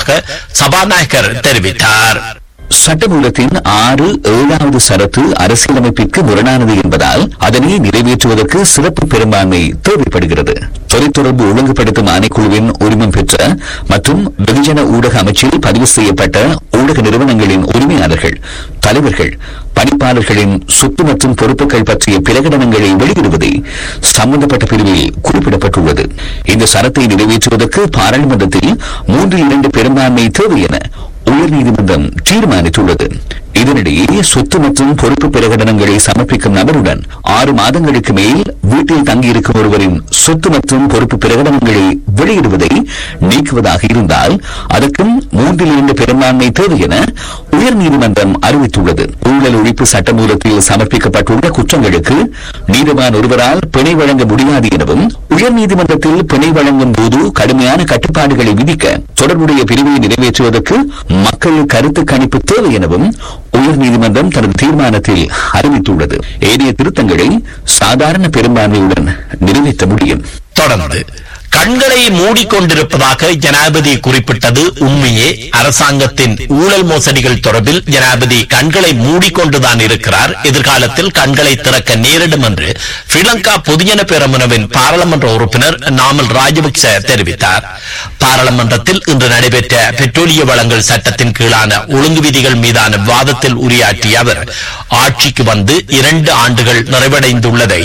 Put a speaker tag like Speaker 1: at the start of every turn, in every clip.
Speaker 1: இருப்பதாக சபாநாயகர் தெரிவித்தார்.
Speaker 2: சட்டமூலத்தின் 6, 7வது சரத்து அரசியலமைப்பிற்கு முரணானது என்பதால் அதனை நிறைவேற்றுவதற்கு சிறப்பு பெரும்பான்மை தேவைப்படுகிறது. தொலைத்தொடர்பு ஒழுங்குபடுத்தும் ஆணைக்குழுவின் உரிமம் பெற்ற மற்றும் வெகுஜன ஊடக அமைச்சில் பதிவு செய்யப்பட்ட ஊடக நிறுவனங்களின் உரிமையாளர்கள், தலைவர்கள், பணிப்பாளர்களின் சொத்து மற்றும் பொறுப்புகள் பற்றிய பிரகடனங்களை வெளியிடுவதை சம்பந்தப்பட்ட பிரிவில் குறிப்பிடப்பட்டுள்ளது. இந்த சரத்தை நிறைவேற்றுவதற்கு பாராளுமன்றத்தில் 3/2 பெரும்பான்மை தேவை என உயர்நீதிமன்றம் தீர்மானித்துள்ளது. இதனிடையே சொத்து மற்றும் பொறுப்பு பிரகடனங்களை சமர்ப்பிக்கும் நபருடன் 6 மாதங்களுக்கு மேல் வீட்டில் தங்கியிருக்கும் ஒருவரின் சொத்து மற்றும் பொறுப்பு பிரகடனங்களை வெளியிடுவதை நீக்குவதாக இருந்தால் அதற்கும் 3/2 பெரும்பான்மை தேவை என உயர்நீதிமன்றம் அறிவித்துள்ளது. ஊழல் ஒழிப்பு சட்டமூலத்தில் சமர்ப்பிக்கப்பட்டுள்ள குற்றங்களுக்கு நீதிவான் ஒருவரால் பிணை வழங்க முடியாது எனவும் உயர்நீதிமன்றத்தில் பிணை வழங்கும் போது கடுமையான கட்டுப்பாடுகளை விதிக்க தொடர்புடைய பிரிவை நிறைவேற்றுவதற்கு மக்கள் கருத்து கணிப்பு தேவை எனவும் உயர்நீதிமன்றம் தனது தீர்மானத்தில் அறிவித்துள்ளது. ஏனைய திருத்தங்களை சாதாரண பெரும்பான்மையுடன் நிறைவேற்ற முடியும்.
Speaker 1: தொடர்ந்து கண்களை மூடிக்கொண்டிருப்பதாக ஜனாதிபதி குறிப்பிட்டது உண்மையே. அரசாங்கத்தின் ஊழல் மோசடிகள் தொடர்பில் ஜனாதிபதி கண்களை மூடிக்கொண்டுதான் இருக்கிறார். எதிர்காலத்தில் கண்களை திறக்க நேரிடும் என்று ஸ்ரீலங்கா பொதுஜன பெரமுனவின் பாராளுமன்ற உறுப்பினர் நாமல் ராஜபக்ச தெரிவித்தார். பாராளுமன்றத்தில் இன்று நடைபெற்ற பெட்ரோலிய வளங்கள் சட்டத்தின் கீழான ஒழுங்கு விதிகள் மீதான விவாதத்தில் உரையாற்றிய அவர் ஆட்சிக்கு வந்து 2 ஆண்டுகள் நிறைவடைந்துள்ளதை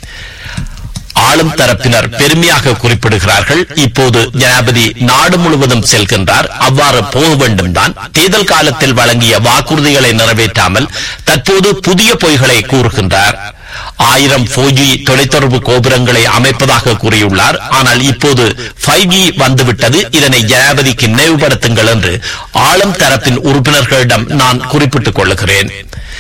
Speaker 1: ஆளும் தரப்பினர் பெருமையாக குறிப்பிடுகிறார்கள். இப்போது ஜனாதிபதி நாடு முழுவதும் செல்கின்றார். அவ்வாறு போக வேண்டும் தான். தேர்தல் காலத்தில் வழங்கிய வாக்குறுதிகளை நிறைவேற்றாமல் தற்போது புதிய பொய்களை கூறுகின்றார். 1000 4G தொலைத்தொடர்பு கோபுரங்களை அமைப்பதாக கூறியுள்ளார். ஆனால் இப்போது 5G வந்துவிட்டது. இதனை ஜனாதிபதிக்கு நினைவுபடுத்துங்கள் என்று ஆளும் தரப்பின் உறுப்பினர்களிடம் நான் குறிப்பிட்டுக் கொள்ளுகிறேன்.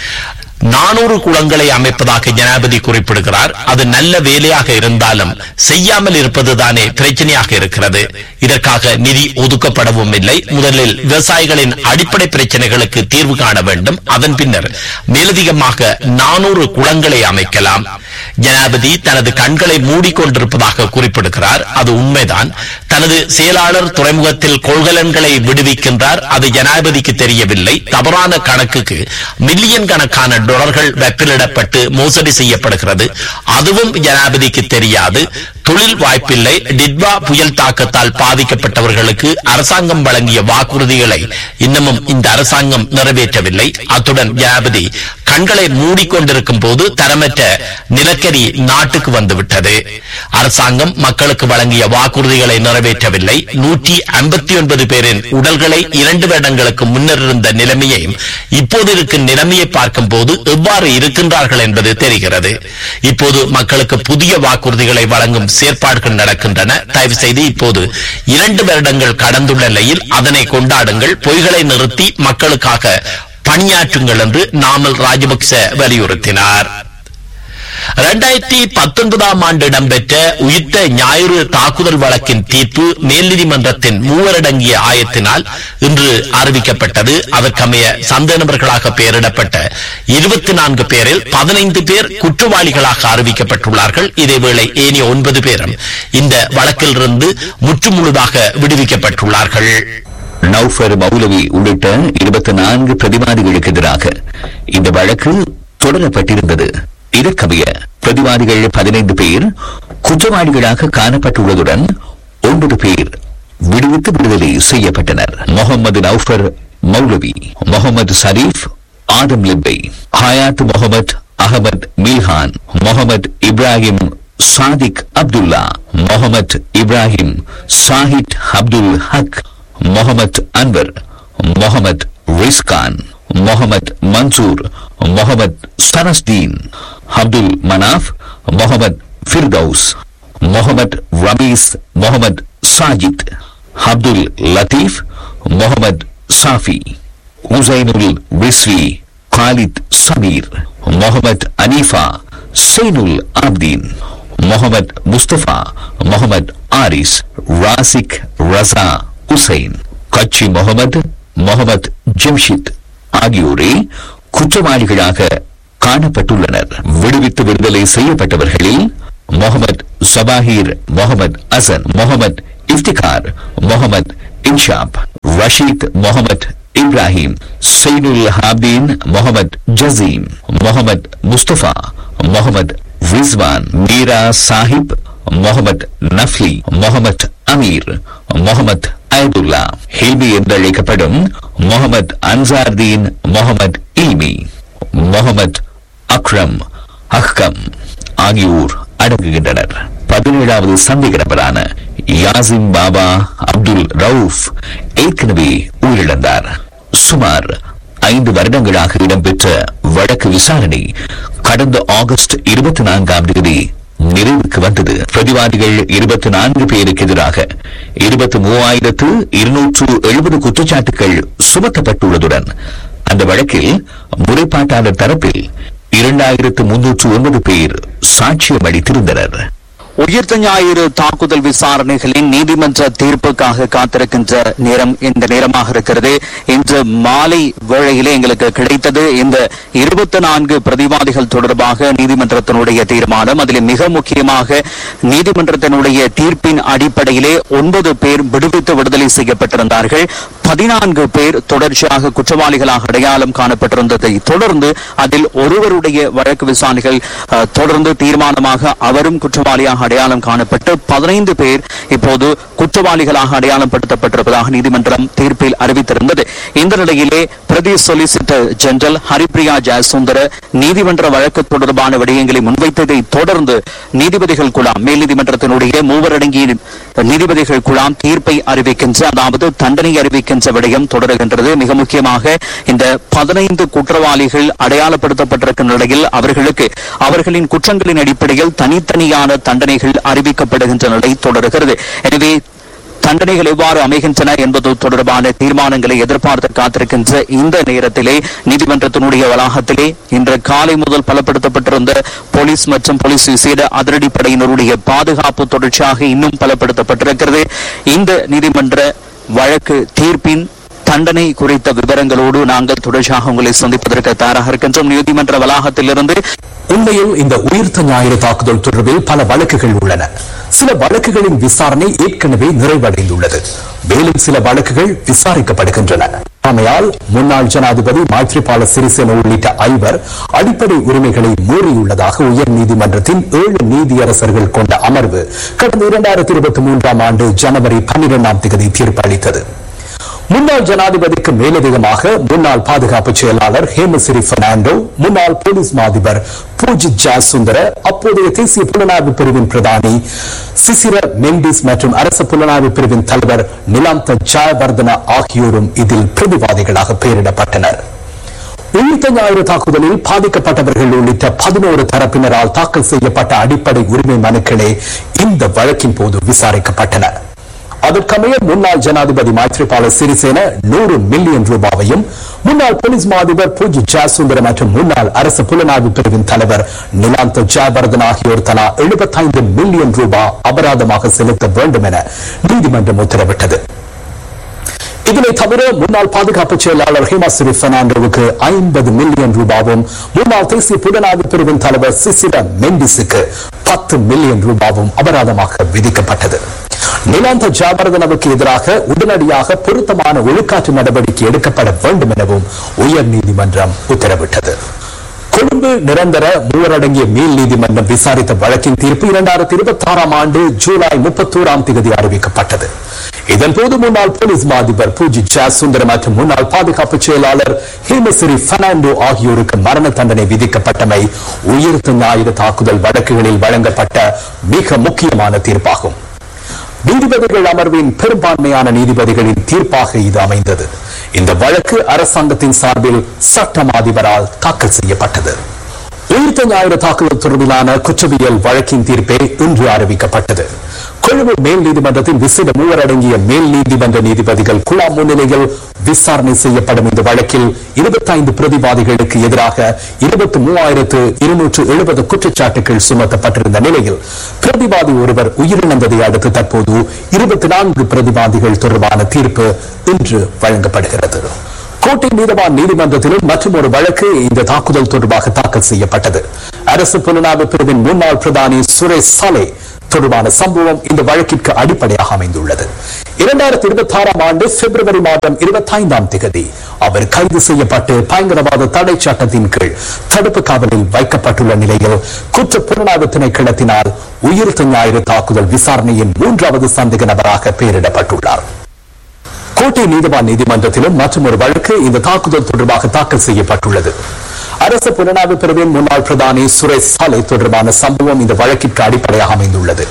Speaker 1: 400 குளங்களை அமைப்பதாக ஜனாதிபதி குறிப்பிடுகிறார். அது நல்ல வேலையாக இருந்தாலும் செய்யாமல் இருப்பதுதானே பிரச்சனையாக இருக்கிறது. இதற்காக நிதி ஒதுக்கப்படவும் இல்லை. முதலில் விவசாயிகளின் அடிப்படை பிரச்சனைகளுக்கு தீர்வு காண வேண்டும். அதன் பின்னர் மேலதிகமாக 400 குளங்களை அமைக்கலாம். ஜனாதிபதி தனது கண்களை மூடிக்கொண்டிருப்பதாக குறிப்பிடுகிறார். அது உண்மைதான். தனது செயலாளர் துறைமுகத்தில் கொள்கலன்களை விடுவிக்கின்றார். அது ஜனாதிபதிக்கு தெரியவில்லை. தவறான கணக்குக்கு மில்லியன் கணக்கான டாலர்கள் வெப்பிலிடப்பட்டு மோசடி செய்யப்படுகிறது. அதுவும் ஜனாதிபதிக்கு தெரியாது. தொழில் வாய்ப்பில்லை. டிட்வா புயல் தாக்கத்தால் பாதிக்கப்பட்டவர்களுக்கு அரசாங்கம் வழங்கிய வாக்குறுதிகளை இன்னமும் இந்த அரசாங்கம் நிறைவேற்றவில்லை. அத்துடன் ஜனாதிபதி கண்களை மூடிக்கொண்டிருக்கும் போது தரமற்ற நிலக்கரி நாட்டுக்கு வந்துவிட்டது. அரசாங்கம் மக்களுக்கு வழங்கிய வாக்குறுதிகளை நிறைவேற்றவில்லை. 159 பேரின் உடல்களை 2 வருடங்களுக்கு முன்னர் இருந்த நிலைமையையும் இப்போது இருக்கும் நிலைமையை பார்க்கும் போது எவ்வாறு இருக்கின்றார்கள் என்பது தெரிகிறது. இப்போது மக்களுக்கு புதிய வாக்குறுதிகளை வழங்கும் செயற்பாடுகள் நடக்கின்றன. தயவு செய்து இப்போது 2 வருடங்கள் கடந்துள்ள நிலையில் அதனை கொண்டாடுங்கள். பொய்களை நிறுத்தி மக்களுக்காக பணியாற்றுங்கள் என்று நாமல் ராஜபக்ச வலியுறுத்தினார். 2019 ஆண்டு இடம்பெற்ற உயிர்த்த ஞாயிறு தாக்குதல் வழக்கின் தீர்ப்பு மேல் நீதிமன்றத்தின் 3 அடங்கிய ஆயத்தினால் இன்று அறிவிக்கப்பட்டது. அதற்கமைய சந்தேக நபர்களாக பெயரிடப்பட்ட 24 பேரில் 15 பேர் குற்றவாளிகளாக அறிவிக்கப்பட்டுள்ளார்கள். இதேவேளை ஏனைய 9 பேரும் இந்த வழக்கிலிருந்து முற்றுமுழுதாக விடுவிக்கப்பட்டுள்ளார்கள்.
Speaker 2: நௌஃபர் மௌலவி உள்ளிட்ட 24 பிரதிவாதிகளுக்கு எதிராக இந்த வழக்கு தொடரப்பட்டிருந்தது. இதற்கமைய பிரதிவாதிகள் 15 பேர் குற்றவாளிகளாக காணப்பட்டுள்ளதுடன் 9 பேர் விடுவித்து விடுதலை செய்யப்பட்டனர். முகமது நௌஃபர் மௌலவி, Mohammed Sharif, Adam லிப்பை, Hyatt Mohammed Ahmed Milhan, Mohammed Ibrahim Sadiq Abdullah, Mohammed Ibrahim Shahid Abdul Haq, Mohammed Anwar, Mohammed ரிஸ்கான், Mohammed Mansoor, Mohammed சனஸ்தீன், Abdul Manaf, Mohammed Firdaus, Mohammed Ramiz, Mohammed Sajid, Abdul Latif, Mohammed Shafi, உசைனுல் Rizvi, Khalid Sameer, Mohammed Hanifa, Zainul Abdeen, Mohammed Mustafa, Mohammed Aries, Rasik Raza Hussain, கட்சி முகமது, முகமது ஜம்ஷித் ஆகியோரே குற்றவாளிகளாக காணப்பட்டுள்ளனர். விடுவித்து விடுதலை செய்யப்பட்டவர்களில் முகமது சபாஹீர், முகமது அசன், முகமது இஃப்திகார், முகமது இன்ஷாப், ரஷீத் முகமது இப்ராஹிம், சைனுல் ஹாபீன் முகமது ஜசீம், முகமது முஸ்தபா, முகமது ரிஸ்வான், மீரா சாஹிப், முகமது நஃப்லி, முகமது அமீர், முகமது அயதுல்லா, ஹில்மி என்று அழைக்கப்படும் முகமது அன்சார்தீன், முகமது இல்மி, முகமது அக்ரம் அஹ்கம் ஆகியோர் அடங்குகின்றனர். 17வது சந்தேக நபரான யாசிம் பாபா அப்துல் ரவுப் ஏற்கனவே உயிரிழந்தார். சுமார் 5 வருடங்களாக இடம்பெற்ற வழக்கு விசாரணை கடந்த ஆகஸ்ட் 24ஆம் தேதி நிறைவுக்கு வந்தது. பிரதிவாதிகள் 24 பேருக்கு எதிராக 23,270 குற்றச்சாட்டுகள் சுமத்தப்பட்டுள்ளதுடன் அந்த வழக்கில் முறைப்பாட்டாளர் தரப்பில் 2,309 பேர் சாட்சியம் அளித்திருந்தனர்.
Speaker 3: உயிர்த்த ஞாயிறு தாக்குதல் விசாரணைகளின் நீதிமன்ற தீர்ப்புக்காக காத்திருக்கின்ற நேரம் இந்த நேரமாக இருக்கிறது. இன்று மாலை வேளையிலே எங்களுக்கு கிடைத்தது இந்த 24 பிரதிவாதிகள் தொடர்பாக நீதிமன்றத்தினுடைய தீர்மானம். அதில் மிக முக்கியமாக நீதிமன்றத்தினுடைய தீர்ப்பின் அடிப்படையிலே 9 பேர் விடுவித்து விடுதலை செய்யப்பட்டிருந்தார்கள். 14 பேர் தொடர்ச்சியாக குற்றவாளிகளாக அடையாளம் காணப்பட்டிருந்ததை தொடர்ந்து அதில் ஒருவருடைய வழக்கு விசாரணைகள் தொடர்ந்து தீர்மானமாக அவரும் குற்றவாளியாக அடையாளம் காணப்பட்டு 15 பேர் இப்போது குற்றவாளிகளாக அடையாளம் படுத்தப்பட்டிருப்பதாக நீதிமன்றம் தீர்ப்பில் அறிவித்திருந்தது. இந்த நிலையிலே பிரதி சொலிசிட்டர் ஜெனரல் ஹரிப்ரியா ஜெயசுந்தர நீதிமன்ற வழக்கு தொடர்பான விடயங்களை முன்வைத்ததை தொடர்ந்து நீதிபதிகள் குழாம், மேல் நீதிமன்றத்தினுடைய 3 அடங்கிய நீதிபதிகள் குழாம் தீர்ப்பை அறிவிக்கின்ற, அதாவது தண்டனை அறிவிக்கின்ற விடயம் தொடர்கின்றது. மிக முக்கியமாக இந்த 15 குற்றவாளிகள் அடையாளப்படுத்தப்பட்டிருக்கின்ற நிலையில் அவர்களுக்கு அவர்களின் குற்றங்களின் அடிப்படையில் தனித்தனியான தண்டனைகள் அறிவிக்கப்படுகின்ற நிலை தொடர்கிறது. எனவே தண்டனைகள் எவ்வாறு அமைகின்றன என்பது தொடர்பான தீர்மானங்களை எதிர்பார்த்து காத்திருக்கின்ற இந்த நேரத்திலே நீதிமன்றத்தினுடைய வளாகத்திலே இன்று காலை முதல் பலப்படுத்தப்பட்டிருந்த போலீஸ் மற்றும் போலீஸ் விசேட அதிரடிப்படையினருடைய பாதுகாப்பு தொடர்ச்சியாக இன்னும் பலப்படுத்தப்பட்டிருக்கிறது. இந்த நீதிமன்ற வழக்கு தீர்ப்பின் தண்டனை குறித்த விவரங்களோடு நாங்கள் தொடர்ச்சியாக உங்களை சந்திப்பதற்கு தயாராக இருக்கின்றோம். நீதிமன்ற வளாகத்திலிருந்து
Speaker 4: உண்மையில் இந்த உயிர்த்த ஞாயிறு தாக்குதல் தொடர்பில் பல வழக்குகள் உள்ளன. சில வழக்குகளின் விசாரணை ஏற்கனவே நிறைவடைந்துள்ளது. மேலும் சில வழக்குகள் விசாரிக்கப்படுகின்றன. ஆமையால் முன்னாள் ஜனாதிபதி மைத்ரிபால சிறிசேன உள்ளிட்ட 5 அடிப்படை உரிமைகளை மீறியுள்ளதாக உயர் நீதிமன்றத்தின் 7 நீதியரசர்கள் கொண்ட அமர்வு கடந்த 2023ஆம் ஆண்டு ஜனவரி 12ஆம் தேதி தீர்ப்பளித்தது. முன்னாள் ஜனாதிபதிக்கு மேலதிகமாக முன்னாள் பாதுகாப்பு செயலாளர் ஹேமசிறி பெர்னாண்டோ, முன்னாள் போலீஸ் மாதிபர் பூஜித் ஜெயசுந்தர, அப்போதைய தேசிய புலனாய்வு பிரிவின் பிரதானி சிசிர மெண்டிஸ் மற்றும் அரச புலனாய்வு பிரிவின் தலைவர் நிலாந்த ஜெயவர்தன ஆகியோரும் இதில் பிரதிவாதிகளாக பெயரிடப்பட்டனர். உயிர்த்த ஞாயிறு தாக்குதலில் பாதிக்கப்பட்டவர்கள் உள்ளிட்ட 11 தரப்பினரால் தாக்கல் செய்யப்பட்ட அடிப்படை உரிமை மனுக்களே இந்த வழக்கின் போது விசாரிக்கப்பட்டன. அதற்கமைய முன்னாள் ஜனாதிபதி மைத்ரிபால சிறிசேன 100 மில்லியன் ரூபாவையும், முன்னாள் போலீஸ் மாதிபர் பூஜித் ஜெயசுந்தர மற்றும் முன்னாள் அரசு புலனாய்வு பிரிவின் தலைவர் நிலாந்த ஜெயவர்தன் ஆகியோர் தலா 75 மில்லியன் ரூபாய் அபராதமாக செலுத்த வேண்டும் என நீதிமன்றம் உத்தரவிட்டது. இதனை தவிர முன்னாள் பாதுகாப்பு செயலாளர் ஹேமசிறி பெர்னாண்டோவுக்கு 50 மில்லியன் ரூபாவும், முன்னாள் தேசிய புலனாய்வு பிரிவின் தலைவர் சிசிர மெண்டிஸுக்கு 10 மில்லியன் ரூபாவும் அபராதமாக விதிக்கப்பட்டது. நிலாந்த ஜெயவர்தனவுக்கு எதிராக உடனடியாக பொருத்தமான ஒழுக்காற்று நடவடிக்கை எடுக்கப்பட வேண்டும் எனவும் உயர் நீதிமன்றம் உத்தரவிட்டது. கொழும்பு நிரந்தர 3 அடங்கிய மேல் நீதிமன்றம் விசாரித்த வழக்கின் தீர்ப்பு 2026ஆம் ஆண்டு ஜூலை 31ஆம் தேதி அறிவிக்கப்பட்டது. இதன்போது முன்னாள் போலீஸ் மாதிபர் பூஜித் ஜெயசுந்தர மற்றும் முன்னாள் பாதுகாப்பு செயலாளர் ஹேமசிறி பெர்னாண்டோ ஆகியோருக்கு மரண தண்டனை விதிக்கப்பட்டமை உயிர்த்த ஞாயிறு தாக்குதல் வழக்குகளில் வழங்கப்பட்ட மிக முக்கியமான தீர்ப்பாகும். நீதிபதிகள் அமர்வின் பெரும்பான்மையான நீதிபதிகளின் தீர்ப்பாக இது அமைந்தது. இந்த வழக்கு அரசாங்கத்தின் சார்பில் சட்டம் அதிபரால் தாக்கல் செய்யப்பட்டது. உயிர்த்த ஞாயிறு தாக்குதல் தொடர்பிலான குற்றவியல் வழக்கின் தீர்ப்பே இன்று அறிவிக்கப்பட்டது. கொழும்பு மேல் நீதிமன்றத்தின் விசேட 3 அடங்கிய மேல் நீதிமன்ற நீதிபதிகள் குழாம் முன்னிலையில் விசாரணை செய்யப்படும் இந்த வழக்கில் 25 பிரதிவாதிகளுக்கு எதிராக 23,270 குற்றச்சாட்டுகள் சுமத்தப்பட்டிருந்த நிலையில் பிரதிவாதி ஒருவர் உயிரிழந்ததை அடுத்து தற்போது 24 பிரதிவாதிகள் தொடர்பான தீர்ப்பு இன்று வழங்கப்படுகிறது. கோட்டை நீதவான் நீதிமன்றத்திலும் மற்றும் ஒரு வழக்கு இந்த தாக்குதல் தொடர்பாக தாக்கல் செய்யப்பட்டது. அரசு புலனாய்வு பிரிவின் முன்னாள் பிரதானி சுரேஷ் சாலே தொடர்பான சம்பவம் இந்த வழக்கிற்கு அடிப்படையாக அமைந்துள்ளது. 2026 ஆண்டு பிப்ரவரி மாதம் 25ஆம் தேதி அவர் கைது செய்யப்பட்டு பயங்கரவாத தடை சட்டத்தின் கீழ் தடுப்பு காவலில் வைக்கப்பட்டுள்ள நிலையில் குற்ற புலனாய்வு திணைக்களத்தினால் உயிர்த்த ஞாயிறு தாக்குதல் விசாரணையின் 3வது சந்தேக நபராக பெயரிடப்பட்டுள்ளார். கோட்டை நீதிவான் நீதிமன்றத்திலும் மற்றொரு வழக்கு இந்த தாக்குதல் தொடர்பாக தாக்கல் செய்யப்பட்டுள்ளது. அரசு புலனாய்வு பிரிவின் முன்னாள் பிரதானி சுரேஷ் சாலை தொடர்பான சம்பவம் இந்த வழக்கிற்கு அடிப்படையாக அமைந்துள்ளது.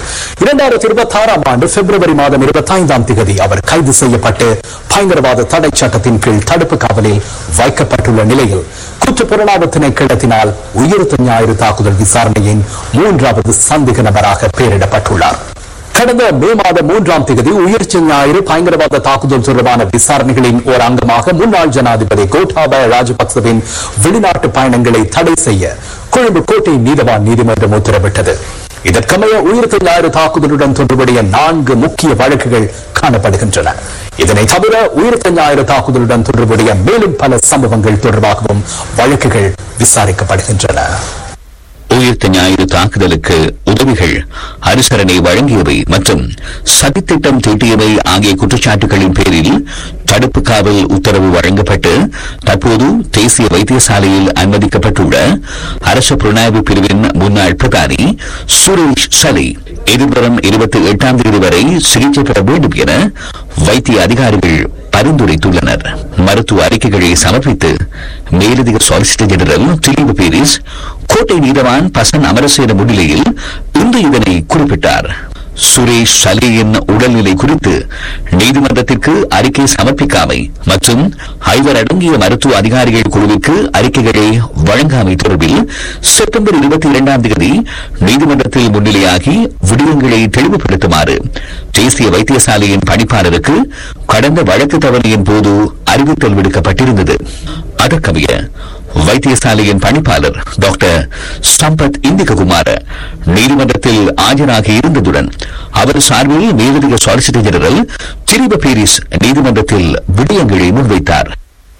Speaker 4: 2026ஆம் ஆண்டு பிப்ரவரி மாதம் 25ஆம் தேதி அவர் கைது செய்யப்பட்டு பயங்கரவாத தடை சட்டத்தின் கீழ் தடுப்பு காவலில் வைக்கப்பட்டுள்ள நிலையில் குற்ற புலனாய்வு திணைக்களத்தினால் உயிர்த்த ஞாயிறு தாக்குதல் விசாரணையின் 3வது சந்தேக நபராக பெயரிடப்பட்டுள்ளார். கடந்த மே மாதம் 3ஆம் தேதி உயிர்த்த ஞாயிறு பயங்கரவாத தாக்குதல் தொடர்பான விசாரணைகளின் ஒரு அங்கமாக முன்னாள் ஜனாதிபதி கோட்டாபய ராஜபக்சவின் வெளிநாட்டு பயணங்களை தடை செய்ய கொழும்பு கோட்டை நீதிவான் நீதிமன்றம் உத்தரவிட்டது. இதற்கமைய உயிர்த்த ஞாயிறு தாக்குதலுடன் தொடர்புடைய 4 முக்கிய வழக்குகள் காணப்படுகின்றன. இதனை தவிர உயிர்த்த ஞாயிறு தாக்குதலுடன் தொடர்புடைய மேலும் பல சம்பவங்கள் தொடர்பாகவும் வழக்குகள் விசாரிக்கப்படுகின்றன.
Speaker 2: உயிர்த்த ஞாயிறு தாக்குதலுக்கு உதவிகள், அனுசரணை வழங்கியவை மற்றும் சதித்திட்டம் தீட்டியவை ஆகிய குற்றச்சாட்டுகளின் பேரில் தடுப்பு காவல் உத்தரவு வழங்கப்பட்டு தற்போது தேசிய வைத்தியசாலையில் அனுமதிக்கப்பட்டுள்ள அரசு புலனாய்வு பிரிவின் முன்னாள் பிரதானி சுரேஷ் சலை எதிர்வரும் 28ஆம் தேதி வரை சிகிச்சை பெற வேண்டும் என வைத்திய அதிகாரிகள் பரிந்துரைத்துள்ளனர். மருத்துவ அறிக்கைகளை சமர்ப்பித்து மேலதிக சொலிசிட்டர் ஜெனரல் திலீப் பீரிஸ் கோட்டை நீதவான் பசன் அமரசேன முன்னிலையில் இன்று இதனை குறிப்பிட்டார். சுரேஷ் சலேயின் உடல்நிலை குறித்து நீதிமன்றத்திற்கு அறிக்கை சமர்ப்பிக்காமை மற்றும் 5 அடங்கிய மருத்துவ அதிகாரிகள் குழுவிற்கு அறிக்கைகளை வழங்காமை தொடர்பில் செப்டம்பர் 22ஆம் தேதி நீதிமன்றத்தில் முன்னிலையாகி விடயங்களை தெளிவுபடுத்துமாறு தேசிய வைத்தியசாலையின் பணிப்பாளருக்கு கடந்த வழக்கு தவணையின் போது அறிவித்தல் விடுக்கப்பட்டிருந்தது. அதற்கமைய வைத்தியசாலையின் பணிப்பாளர் டாக்டர் சம்பத் இந்திககுமார் நீதிமன்றத்தில் ஆஜராகி இருந்ததுடன் அவர் சார்பில் மேலதிக சொலிசிட்டர் ஜெனரல் திலீப் பீரிஸ் நீதிமன்றத்தில் விடயங்களை முன்வைத்தார்.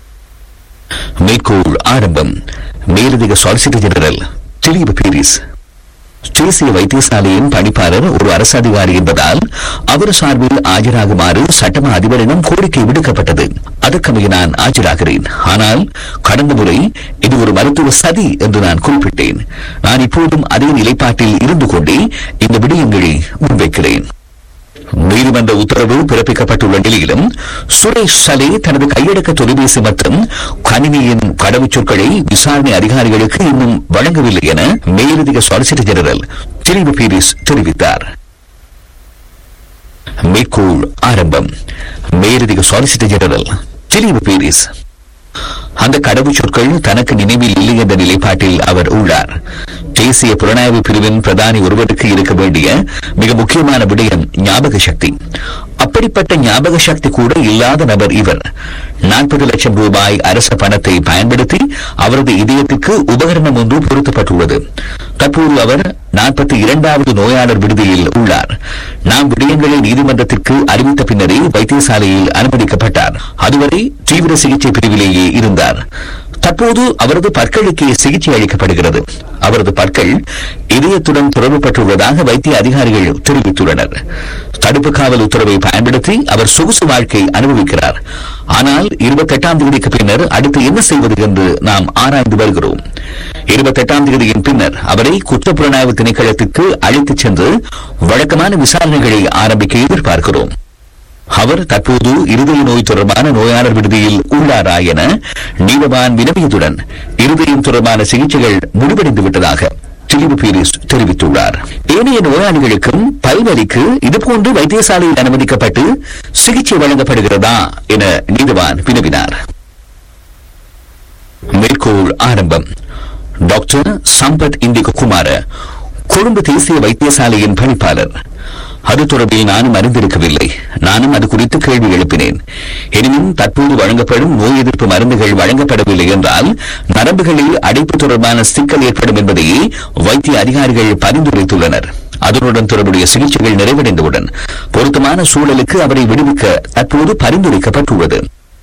Speaker 2: மேற்கோள் ஆரம்பம். மேலதிக சொலிசிட்டர் ஜெனரல் திலீப் பீரிஸ் தேசிய வைத்தியசாலையின் பணிப்பாளர் ஒரு அரசு அதிகாரி என்பதால் அவர் சார்பில் ஆஜராகுமாறு சட்டமா அதிபரிடம் கோரிக்கை விடுக்கப்பட்டது. அதற்கமைய நான் ஆஜராகிறேன். ஆனால் கடந்த முறை இது ஒரு மருத்துவ சதி என்று நான் குறிப்பிட்டேன். நான் இப்போதும் அதே நிலைப்பாட்டில் இருந்து கொண்டே இந்த விடயங்களை முன்வைக்கிறேன். நீதிமன்ற உத்தரவு பிறப்பிக்கப்பட்டுள்ள நிலையிலும் சுரேஷ் சலே தனது கையடக்க தொலைபேசி மற்றும் கணினியின் கடவுச்சொற்களை விசாரணை அதிகாரிகளுக்கு இன்னும் வழங்கவில்லை என மேலதிக சொலிசிட்டர் ஜெனரல் திலீப் பீரிஸ் தெரிவித்தார். மேற்கோள் ஆரம்பம். மேலதிக சொலிசிட்டர் ஜெனரல் திலீப் பீரிஸ் அந்த கடவுச்சொற்கள் தனக்கு நினைவில் இல்லை என்ற நிலைப்பாட்டில் அவர் உள்ளார். தேசிய புலனாய்வு பிரிவின் பிரதானி ஒருவருக்கு இருக்க வேண்டிய மிக முக்கியமான விடயம் ஞாபக சக்தி. அப்படிப்பட்ட ஞாபக சக்தி கூட இல்லாத நபர் இவர். 40 லட்சம் ரூபாய் அரச பணத்தை பயன்படுத்தி அவரது இதயத்துக்கு உபகரணம் ஒன்று பொருத்தப்பட்டுள்ளது. தற்போது அவர் 42வது நோயாளர் விடுதியில் உள்ளார். நாம் விடயங்களை நீதிமன்றத்திற்கு அறிவித்த பின்னரே வைத்தியசாலையில் அனுமதிக்கப்பட்டார். அதுவரை தீவிர சிகிச்சை பிரிவிலேயே இருந்தார். தற்போது அவரது பற்களுக்கு சிகிச்சை அளிக்கப்படுகிறது. அவரது பற்கள் இதயத்துடன் தொடர்புபட்டுள்ளதாக வைத்திய அதிகாரிகள் தெரிவித்துள்ளனர். தடுப்பு காவல் உத்தரவை பயன்படுத்தி அவர் சொகுசு வாழ்க்கை அனுபவிக்கிறார். ஆனால் 28ஆம் தேதிக்கு பின்னர் அடுத்து என்ன செய்வது என்று நாம் ஆராய்ந்து வருகிறோம். 28ஆம் தேதியின் பின்னர் அவரை குற்றப்புலனாய்வு திணைக்களத்திற்கு அழைத்துச் சென்று வழக்கமான விசாரணைகளை ஆரம்பிக்க எதிர்பார்க்கிறோம். அவர் தற்போது இருதய நோய் தொடர்பான நோயாளர் விடுதியில் உள்ளாரா என நீதவான் வினவியதுடன் இருதயம் தொடர்பான சிகிச்சைகள் முடிவடைந்து விட்டதாக திலீப் பீரிஸ் தெரிவித்துள்ளார். ஏனைய நோயாளிகளுக்கும் பல்வலிக்கு இதுபோன்று வைத்தியசாலையில் அனுமதிக்கப்பட்டு சிகிச்சை வழங்கப்படுகிறதா என நீதவான் வினவினார். மேற்கோள் ஆரம்பம். டாக்டர் சம்பத் இந்திககுமார் கொழும்பு தேசிய வைத்தியசாலையின் பணிப்பாளர். அது தொடர்பில் நானும் அறிந்திருக்கவில்லை. நானும் அது குறித்து கேள்வி எழுப்பினேன். எனினும் தற்போது வழங்கப்படும் நோய் எதிர்ப்பு மருந்துகள் வழங்கப்படவில்லை என்றால் நரம்புகளில் அடைப்பு தொடர்பான சிக்கல் ஏற்படும் என்பதையே வைத்திய அதிகாரிகள் பரிந்துரைத்துள்ளனர். அதனுடன் தொடர்புடைய சிகிச்சைகள் நிறைவடைந்தவுடன் பொருத்தமான சூழலுக்கு அவரை விடுவிக்க தற்போது பரிந்துரைக்கப்பட்டுள்ளது.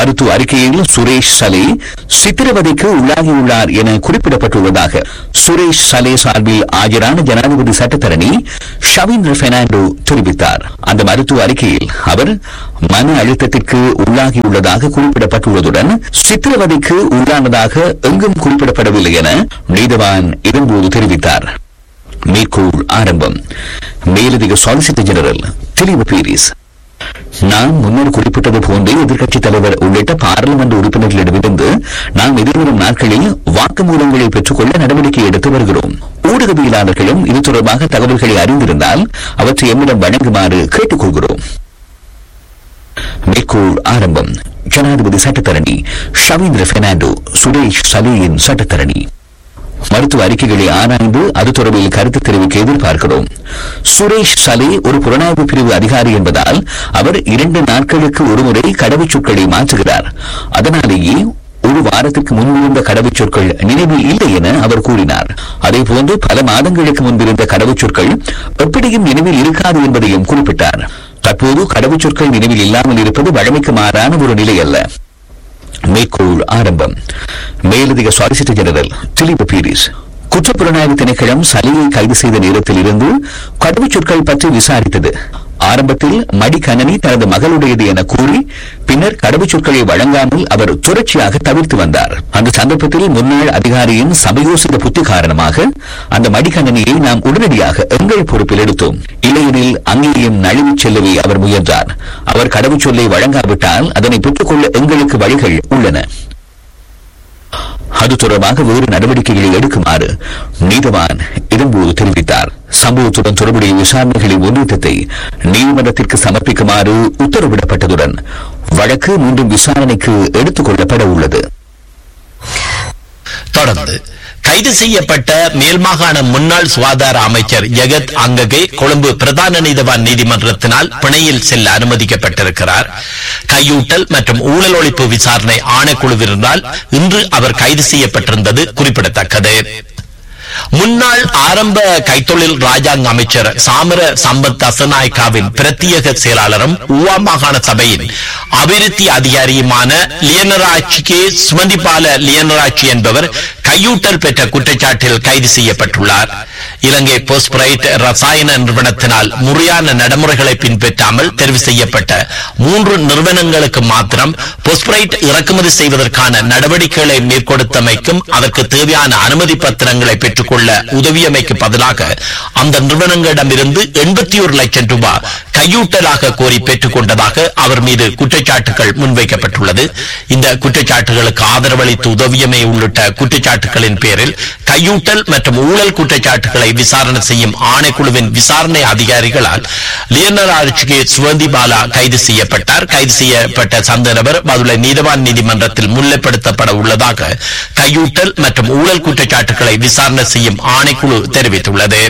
Speaker 2: மருத்துவ அறிக்கையில் சுரேஷ் சலே சித்திரவதைக்கு உள்ளாகியுள்ளார் என குறிப்பிடப்பட்டுள்ளதாக சுரேஷ் சலே சார்பில் ஆஜரான ஜனாதிபதி சட்டத்தரணி ஷவீந்திர பெர்னாண்டோ தெரிவித்தார். அந்த மருத்துவ அறிக்கையில் அவர் மன அழுத்தத்திற்கு உள்ளாகியுள்ளதாக குறிப்பிடப்பட்டுள்ளதுடன் சித்திரவதைக்கு உள்ளானதாக எங்கும் குறிப்பிடப்படவில்லை என நீதவான் இதன்போது தெரிவித்தார். மேற்கோள் ஆரம்பம். மேலதிக சொலிசிட்டர் ஜெனரல் திலீப் பீரிஸ். நாம் முன்னர் குறிப்பிட்டது போன்றே எதிர்க்கட்சித் தலைவர் உள்ளிட்ட பாராளுமன்ற உறுப்பினர்களிடமிருந்து நாம் எதிர்வரும் நாட்களில் வாக்குமூலங்களை பெற்றுக்கொள்ள நடவடிக்கை எடுத்து வருகிறோம். ஊடகவியலாளர்களும் இது தொடர்பாக தகவல்களை அறிந்திருந்தால் அவற்றை எம்மிடம் வழங்குமாறு கேட்டுக் கொள்கிறோம். மேற்கோள் ஆரம்பம். ஜனாதிபதி சட்டத்தரணி ஷவீந்திர பெர்னாண்டோ சுரேஷ் சலேயின் சட்டத்தரணி. மருத்துவ அறிக்கைகளை ஆராய்ந்து அது தொடர்பில் கருத்து தெரிவிக்க எதிர்பார்க்கிறோம். சுரேஷ் சலே ஒரு புலனாய்வு பிரிவு அதிகாரி என்பதால் அவர் 2 நாட்களுக்கு ஒருமுறை கடவுச்சொற்களை மாற்றுகிறார். அதனாலேயே ஒரு வாரத்துக்கு முன்பிருந்த கடவுச்சொற்கள் நினைவில் இல்லை என அவர் கூறினார். அதேபோன்று பல மாதங்களுக்கு முன்பிருந்த கடவுச்சொற்கள் எப்படியும் நினைவில் இருக்காது என்பதையும் குறிப்பிட்டார். தற்போது கடவுச்சொற்கள் நினைவில் இல்லாமல் இருப்பது வழமைக்கு மாறான ஒரு நிலை அல்ல. மேற்கோள் ஆரம்பம். மேலதிக சொலிசிட்டர் ஜெனரல் திலீப் பீரிஸ். குற்றப்புலனாய்வு திணைக்களம் சலியை கைது செய்த நேரத்தில் இருந்து கடவுச்சொற்கள் பற்றி விசாரித்தது. ஆரம்பத்தில் மடிக்கணனி தனது மகளுடையது என கூறி பின்னர் கடவுச்சொற்களை வழங்காமல் அவர் தொடர்ச்சியாக தவிர்த்து வந்தார். அந்த சந்தர்ப்பத்தில் முன்னாள் அதிகாரியின் சமயோசித புத்தி காரணமாக அந்த மடிக்கணனியை நாம் உடனடியாக எங்கள் பொறுப்பில் எடுத்தோம். இல்லையெனில் அங்கேயும் நழுவி செல்லவே அவர் முயன்றார். அவர் கடவுச்சொல்லை வழங்காவிட்டால் அதனை பெற்றுக்கொள்ள எங்களுக்கு வழிகள் உள்ளன. அது தொடர்பாக வேறு நடவடிக்கைகளை எடுக்குமாறு நீதவான் இதன்போது தெரிவித்தார். சம்பவத்துடன் தொடர்புடைய விசாரணைகளின் முன்னேற்றத்தை நீதிமன்றத்திற்கு சமர்ப்பிக்குமாறு உத்தரவிடப்பட்டதுடன் வழக்கு மீண்டும் விசாரணைக்கு எடுத்துக் கொள்ளப்பட உள்ளது.
Speaker 1: தொடர்ந்து கைது செய்யப்பட்ட மேல்மாகாண முன்னாள் சுகாதார அமைச்சர் ஜெகத் அங்ககே கொழும்பு பிரதான நீதவான் நீதிமன்றத்தினால் பிணையில் செல்ல அனுமதிக்கப்பட்டிருக்கிறார். கையூட்டல் மற்றும் ஊழல் ஒழிப்பு விசாரணை ஆணைக்குழுவினரால் இன்று அவர் கைது செய்யப்பட்டிருந்தது குறிப்பிடத்தக்கது. முன்னாள் ஆரம்ப கைத்தொழில் ராஜாங்க அமைச்சர் சாமர சம்பத் தசநாயக்காவின் பிரத்யேக செயலாளரும் ஊவா மாகாண சபையின் அபிவிருத்தி அதிகாரியுமான லியனராட்சிக்கு சுமதிபால லியனராட்சி என்பவர் கையூட்டல் பெற்ற குற்றச்சாட்டில் கைது செய்யப்பட்டுள்ளார். இலங்கை போஸ்பிரைட் ரசாயன நிறுவனத்தினால் முறையான நடைமுறைகளை பின்பற்றாமல் தெரிவு செய்யப்பட்ட 3 நிறுவனங்களுக்கு மாத்திரம் போஸ்பிரைட் இறக்குமதி செய்வதற்கான நடவடிக்கைகளை மேற்கொடுத்தமைக்கும் அதற்கு தேவையான அனுமதி பத்திரங்களை பெற்றுக்கொள்ள உதவியமைக்கு பதிலாக அந்த நிறுவனங்களிடமிருந்து 81 லட்சம் ரூபாய் கையூட்டலாக கோரி பெற்றுக் கொண்டதாக அவர் மீது குற்றச்சாட்டுகள் முன்வைக்கப்பட்டுள்ளது. இந்த குற்றச்சாட்டுகளுக்கு ஆதரவளித்து உதவியமை உள்ளிட்ட குற்றச்சாட்டுகளின் பேரில் கையூட்டல் மற்றும் ஊழல் குற்றச்சாட்டுகளை விசாரணை செய்யும் ஆணைக்குழுவின் விசாரணை அதிகாரிகளால் லியனராட்சிக்கு சுவந்திபாலா கைது செய்யப்பட்டார். கைது செய்யப்பட்ட சந்த நபர் மதுரை நீதவான் நீதிமன்றத்தில் முன்னிலைப்படுத்தப்பட உள்ளதாக கையூட்டல் மற்றும் ஊழல் குற்றச்சாட்டுகளை விசாரணை செய்யும் ஆணைக்குழு தெரிவித்துள்ளது.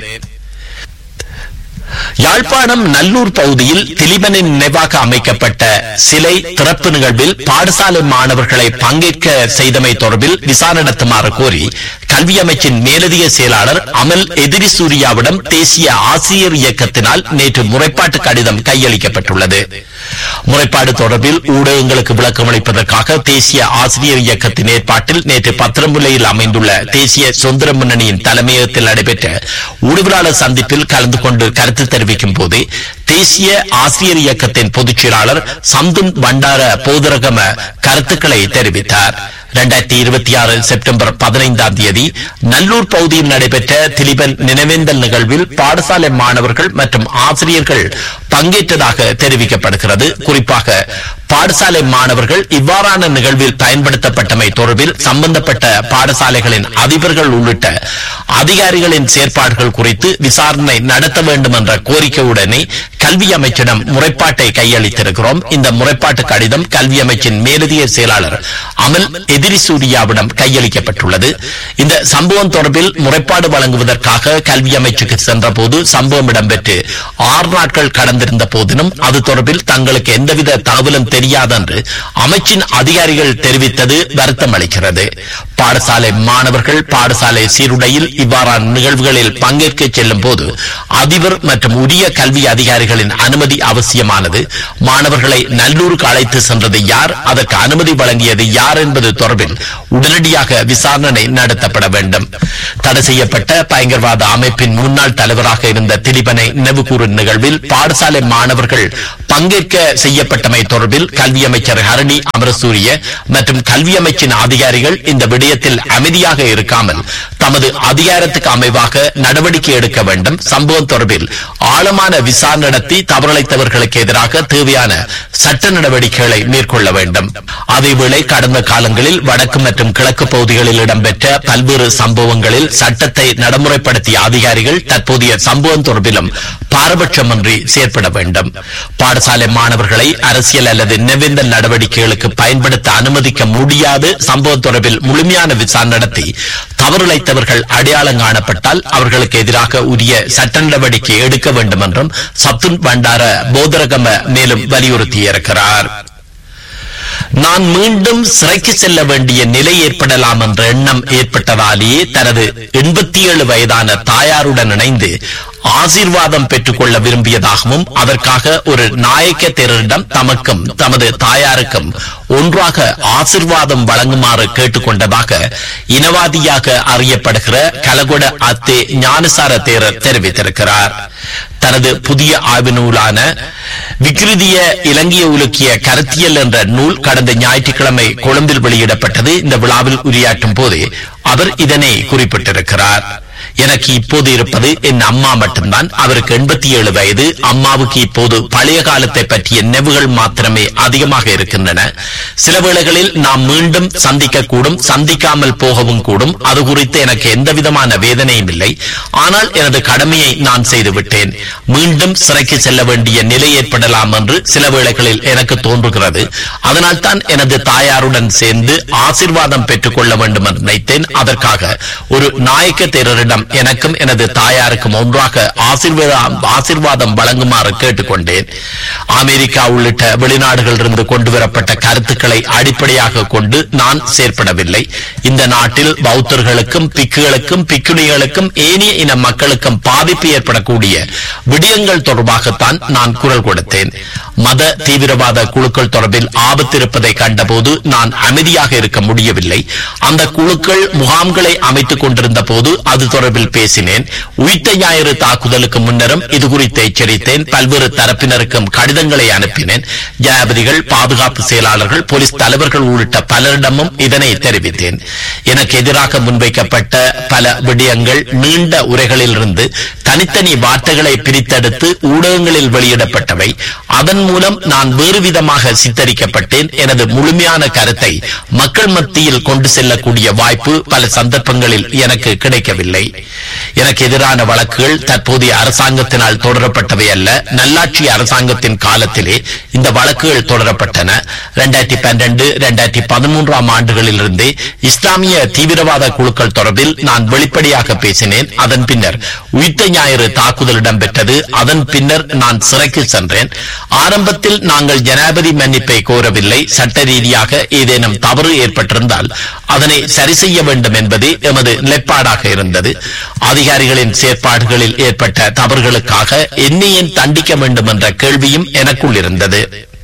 Speaker 1: யாழ்ப்பாணம் நல்லூர் பகுதியில் திலீபனின் நினைவாக அமைக்கப்பட்ட சிலை திறப்பு நிகழ்வில் பாடசாலை மாணவர்களை பங்கேற்க செய்தமை தொடர்பில் விசாரணை நடத்துமாறு கோரி கல்வி அமைச்சின் மேலதிக செயலாளர் அமல் எதிரி சூர்யாவிடம் தேசிய ஆசிரியர் இயக்கத்தினால் நேற்று முறைப்பாட்டு கடிதம் கையளிக்கப்பட்டுள்ளது. முறைப்பாடு தொடர்பில் ஊடகங்களுக்கு விளக்கம் அளிப்பதற்காக தேசிய ஆசிரியர் இயக்கத்தின் ஏற்பாட்டில் நேற்று பத்திரமுல்லையில் அமைந்துள்ள தேசிய சுதந்திர முன்னணியின் தலைமையகத்தில் நடைபெற்ற ஊடகவியலாளர் சந்திப்பில் கலந்து கொண்டு கருத்து தெரிவிக்கும் போது தேசிய ஆசிரியர் இயக்கத்தின் பொதுச் செயலாளர் சந்துன் பண்டார போதரகம கருத்துக்களை தெரிவித்தார். 2026 செப்டம்பர் 15ஆம் தேதி நல்லூர் பகுதியில் நடைபெற்ற திலீபன் நினைவேந்தல் நிகழ்வில் பாடசாலை மாணவர்கள் மற்றும் ஆசிரியர்கள் பங்கேற்றதாக தெரிவிக்கப்படுகிறது. குறிப்பாக பாடசாலை மாணவர்கள் இவ்வாறான நிகழ்வில் பயன்படுத்தப்பட்டமை தொடர்பில் சம்பந்தப்பட்ட பாடசாலைகளின் அதிபர்கள் உள்ளிட்ட அதிகாரிகளின் செயற்பாடுகள் குறித்து விசாரணை நடத்த வேண்டும் என்ற கோரிக்கையுடனே கல்வி அமைச்சிடம் முறைப்பாட்டை கையளித்திருக்கிறோம். இந்த முறைப்பாட்டு கடிதம் கல்வி அமைச்சின் மேலதிக செயலாளர் அமல் எதிரி சூர்யாவிடம் கையளிக்கப்பட்டுள்ளது. இந்த சம்பவம் தொடர்பில் முறைப்பாடு வழங்குவதற்காக கல்வி அமைச்சுக்கு சென்ற போது சம்பவம் இடம்பெற்று 6 நாட்கள் கடந்திருந்த போதிலும் அது தொடர்பில் தங்களுக்கு எந்தவித தகவலும் தெரியாதென்று அமைச்சின் அதிகாரிகள் தெரிவித்தது வருத்தம் அளிக்கிறது. பாடசாலை மாணவர்கள் பாடசாலை சீருடையில் இவ்வாறான நிகழ்வுகளில் பங்கேற்க செல்லும் போது அதிபர் மற்றும் உரிய கல்வி அதிகாரிகளின் அனுமதி அவசியமானது. மாணவர்களை நல்லூருக்கு அழைத்து சென்றது யார், அதற்கு அனுமதி வழங்கியது யார் என்பது தொடர்பில் உடனடியாக விசாரணை நடத்தப்பட வேண்டும். தடை செய்யப்பட்ட பயங்கரவாத அமைப்பின் முன்னாள் தலைவராக இருந்த திலீபனை நினைவுகூரும் நிகழ்வில் பாடசாலை மாணவர்கள் பங்கேற்க செய்யப்பட்டமை தொடர்பில் கல்வி அமைச்சர் ஹரணி அமரசூரிய மற்றும் கல்வி அமைச்சின் அதிகாரிகள் இந்த விடயத்தில் அமைதியாக இருக்காமல் தமது அதிகாரத்துக்கு அமைவாக நடவடிக்கை எடுக்க வேண்டும். சம்பவம் தொடர்பில் ஆழமான விசாரணை நடத்தி தவறிழைத்தவர்களுக்கு எதிராக தேவையான சட்ட நடவடிக்கைகளை மேற்கொள்ள வேண்டும். அதேவேளை கடந்த காலங்களில் வடக்கு மற்றும் கிழக்கு பகுதிகளில் இடம்பெற்ற பல்வேறு சம்பவங்களில் சட்டத்தை நடைமுறைப்படுத்திய அதிகாரிகள் தற்போதைய சம்பவம் தொடர்பிலும் பாரபட்சமின்றி செயற்பட வேண்டும். பாடசாலை மாணவர்களை அரசியல் அல்லது நினைவேந்தல் நடவடிக்கைகளுக்கு பயன்படுத்த அனுமதிக்க முடியாது. சம்பவம் தொடர்பில் முழுமையான விசாரணை நடத்தி தவறிழைத்தவர்கள் அடையாளம் காணப்பட்டால் அவர்களுக்கு எதிராக உரிய சட்ட நடவடிக்கை எடுக்க வேண்டும் என்றும் சத்துன் பண்டார போதரகம மேலும் வலியுறுத்தியிருக்கிறார். நான் மீண்டும் சிறைக்கு செல்ல வேண்டிய நிலை ஏற்படலாம் என்ற எண்ணம் ஏற்பட்டதாலேயே தனது 87 வயதான தாயாருடன் இணைந்து ஆசீர்வாதம் பெற்றுக் கொள்ள விரும்பியதாகவும் அதற்காக ஒரு நாயக்க தேரரிடம் தமக்கும் தமது தாயாருக்கும் ஒன்றாக ஆசீர்வாதம் வழங்குமாறு கேட்டுக்கொண்டதாக இனவாதியாக அறியப்படுகிற கலகொட அத்தே ஞானசார தேரர் தெரிவித்திருக்கிறார். தனது புதிய ஆய்வு நூலான விக்ருதிய இலங்கைய உலுக்கிய கருத்தியல் என்ற நூல் கடந்த ஞாயிற்றுக்கிழமை கொழும்பில் வெளியிடப்பட்டது. இந்த விழாவில் உரையாற்றும் போது அவர் இதனை குறிப்பிட்டிருக்கிறார். எனக்கு இப்போது இருப்பது என் அம்மா மட்டும்தான். அவருக்கு 87 வயது. அம்மாவுக்கு இப்போது பழைய காலத்தை பற்றிய நினைவுகள் மாத்திரமே அதிகமாக இருக்கின்றன. சில வேளைகளில் நாம் மீண்டும் சந்திக்கக்கூடும், சந்திக்காமல் போகவும் கூடும். அது குறித்து எனக்கு எந்த விதமான வேதனையும் இல்லை. ஆனால் எனது கடமையை நான் செய்துவிட்டேன். மீண்டும் சிறைக்கு செல்ல வேண்டிய நிலை ஏற்படலாம் என்று சில வேளைகளில் எனக்கு தோன்றுகிறது. அதனால் தான் எனது தாயாருடன் சேர்ந்து ஆசீர்வாதம் பெற்றுக் கொள்ள வேண்டும் என்று நினைத்தேன். அதற்காக ஒரு நாயக்க தேரரிடம் எனக்கும் எனது தாயாருக்கும் ஒன்றாக ஆசீர்வாதம் வழங்குமாறு கேட்டுக்கொண்டேன். அமெரிக்கா உள்ளிட்ட வெளிநாடுகளிலிருந்து கொண்டுவரப்பட்ட கருத்துக்களை அடிப்படையாக கொண்டு நான் செயற்படவில்லை. இந்த நாட்டில் பௌத்தர்களுக்கும் பிக்குகளுக்கும் பிக்குணிகளுக்கும் ஏனைய இன மக்களுக்கும் பாதிப்பு ஏற்படக்கூடிய விடயங்கள் தொடர்பாகத்தான் நான் குரல் கொடுத்தேன். மத தீவிரவாத குழுக்கள் தொடர்பில் ஆபத்து இருப்பதை கண்டபோது நான் அமைதியாக இருக்க முடியவில்லை. அந்த குழுக்கள் முகாம்களை அமைத்துக் கொண்டிருந்த போது அது தொடர்பில் பேசினேன். உயிர்த்த ஞாயிறு தாக்குதலுக்கு முன்னரும் இது குறித்து எச்சரித்தேன். பல்வேறு தரப்பினருக்கும் கடிதங்களை அனுப்பினேன். ஜனாதிபதிகள், பாதுகாப்பு செயலாளர்கள், போலீஸ் தலைவர்கள் உள்ளிட்ட பலரிடமும் இதனை தெரிவித்தேன். எனக்கு எதிராக முன்வைக்கப்பட்ட பல விடயங்கள் நீண்ட உரைகளில் இருந்து தனித்தனி வார்த்தைகளை பிரித்தெடுத்து ஊடகங்களில் வெளியிடப்பட்டவை. அதன் மூலம் நான் வேறு விதமாக சித்தரிக்கப்பட்டேன். எனது முழுமையான கருத்தை மக்கள் மத்தியில் கொண்டு செல்லக்கூடிய வாய்ப்பு பல சந்தர்ப்பங்களில் எனக்கு கிடைக்கவில்லை. எனக்கு எதிரான வழக்குகள் தற்போதைய அரசாங்கத்தினால் தொடரப்பட்டவை அல்ல. நல்லாட்சி அரசாங்கத்தின் காலத்திலே இந்த வழக்குகள் தொடரப்பட்டன. 2012, 2013 ஆண்டுகளில் இருந்தே இஸ்லாமிய தீவிரவாத குழுக்கள் தொடர்பில் நான் வெளிப்படையாக பேசினேன். அதன் பின்னர் உயிர்த்த ஞாயிறு தாக்குதல் இடம்பெற்றது. அதன் பின்னர் நான் சிறைக்கு சென்றேன். ஆரம்பத்தில் நாங்கள் ஜனாதிபதி மன்னிப்பை கோரவில்லை. சட்ட ரீதியாக ஏதேனும் தவறு ஏற்பட்டிருந்தால் அதனை சரி செய்ய வேண்டும் என்பதே எமது நிலைப்பாடாக இருந்தது. அதிகாரிகளின் செயற்பாடுகளில் ஏற்பட்ட தவறுகளுக்காக என்னை ஏன் தண்டிக்க வேண்டும் என்ற கேள்வியும் எனக்குள் இருந்தது.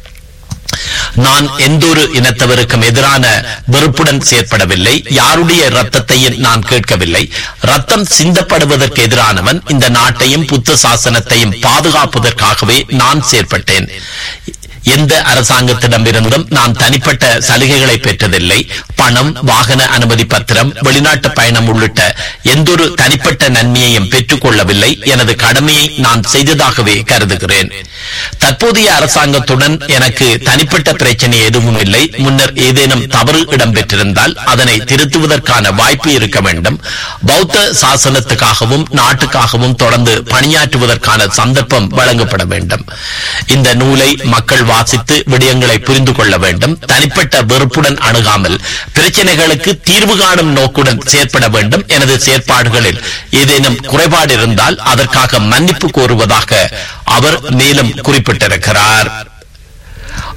Speaker 1: நான் எந்தொரு இனத்தவருக்கும் எதிரான வெறுப்புடன் செயற்படவில்லை. யாருடைய ரத்தத்தையும் நான் கேட்கவில்லை. ரத்தம் சிந்தப்படுவதற்கு எதிரானவன். இந்த நாட்டையும் புத்த சாசனத்தையும் பாதுகாப்பதற்காகவே நான் செயற்பட்டேன். எந்த அரசாங்கத்திடமிருந்தும் நான் தனிப்பட்ட சலுகைகளை பெற்றதில்லை. பணம், வாகன அனுமதி பத்திரம், வெளிநாட்டு பயணம் உள்ளிட்ட எந்தொரு தனிப்பட்ட நன்மையையும் பெற்றுக் கொள்ளவில்லை. எனது கடமையை நான் செய்ததாகவே கருதுகிறேன். தற்போதைய அரசாங்கத்துடன் எனக்கு தனிப்பட்ட பிரச்சனை எதுவும் இல்லை. முன்னர் ஏதேனும் தவறு இடம்பெற்றிருந்தால் அதனை திருத்துவதற்கான வாய்ப்பு இருக்க வேண்டும். பௌத்த சாசனத்துக்காகவும் நாட்டுக்காகவும் தொடர்ந்து பணியாற்றுவதற்கான சந்தர்ப்பம் வழங்கப்பட வேண்டும். இந்த நூலை மக்கள் வாசித்து விடயங்களை புரிந்து கொள்ள வேண்டும். தனிப்பட்ட வெறுப்புடன் அணுகாமல் பிரச்சனைகளுக்கு தீர்வு காணும் நோக்குடன் செயற்பட வேண்டும். எனது செயற்பாடுகளில் ஏதேனும் குறைபாடு இருந்தால் அதற்காக மன்னிப்பு கோருவதாக அவர் மேலும் குறிப்பிட்டிருக்கிறார்.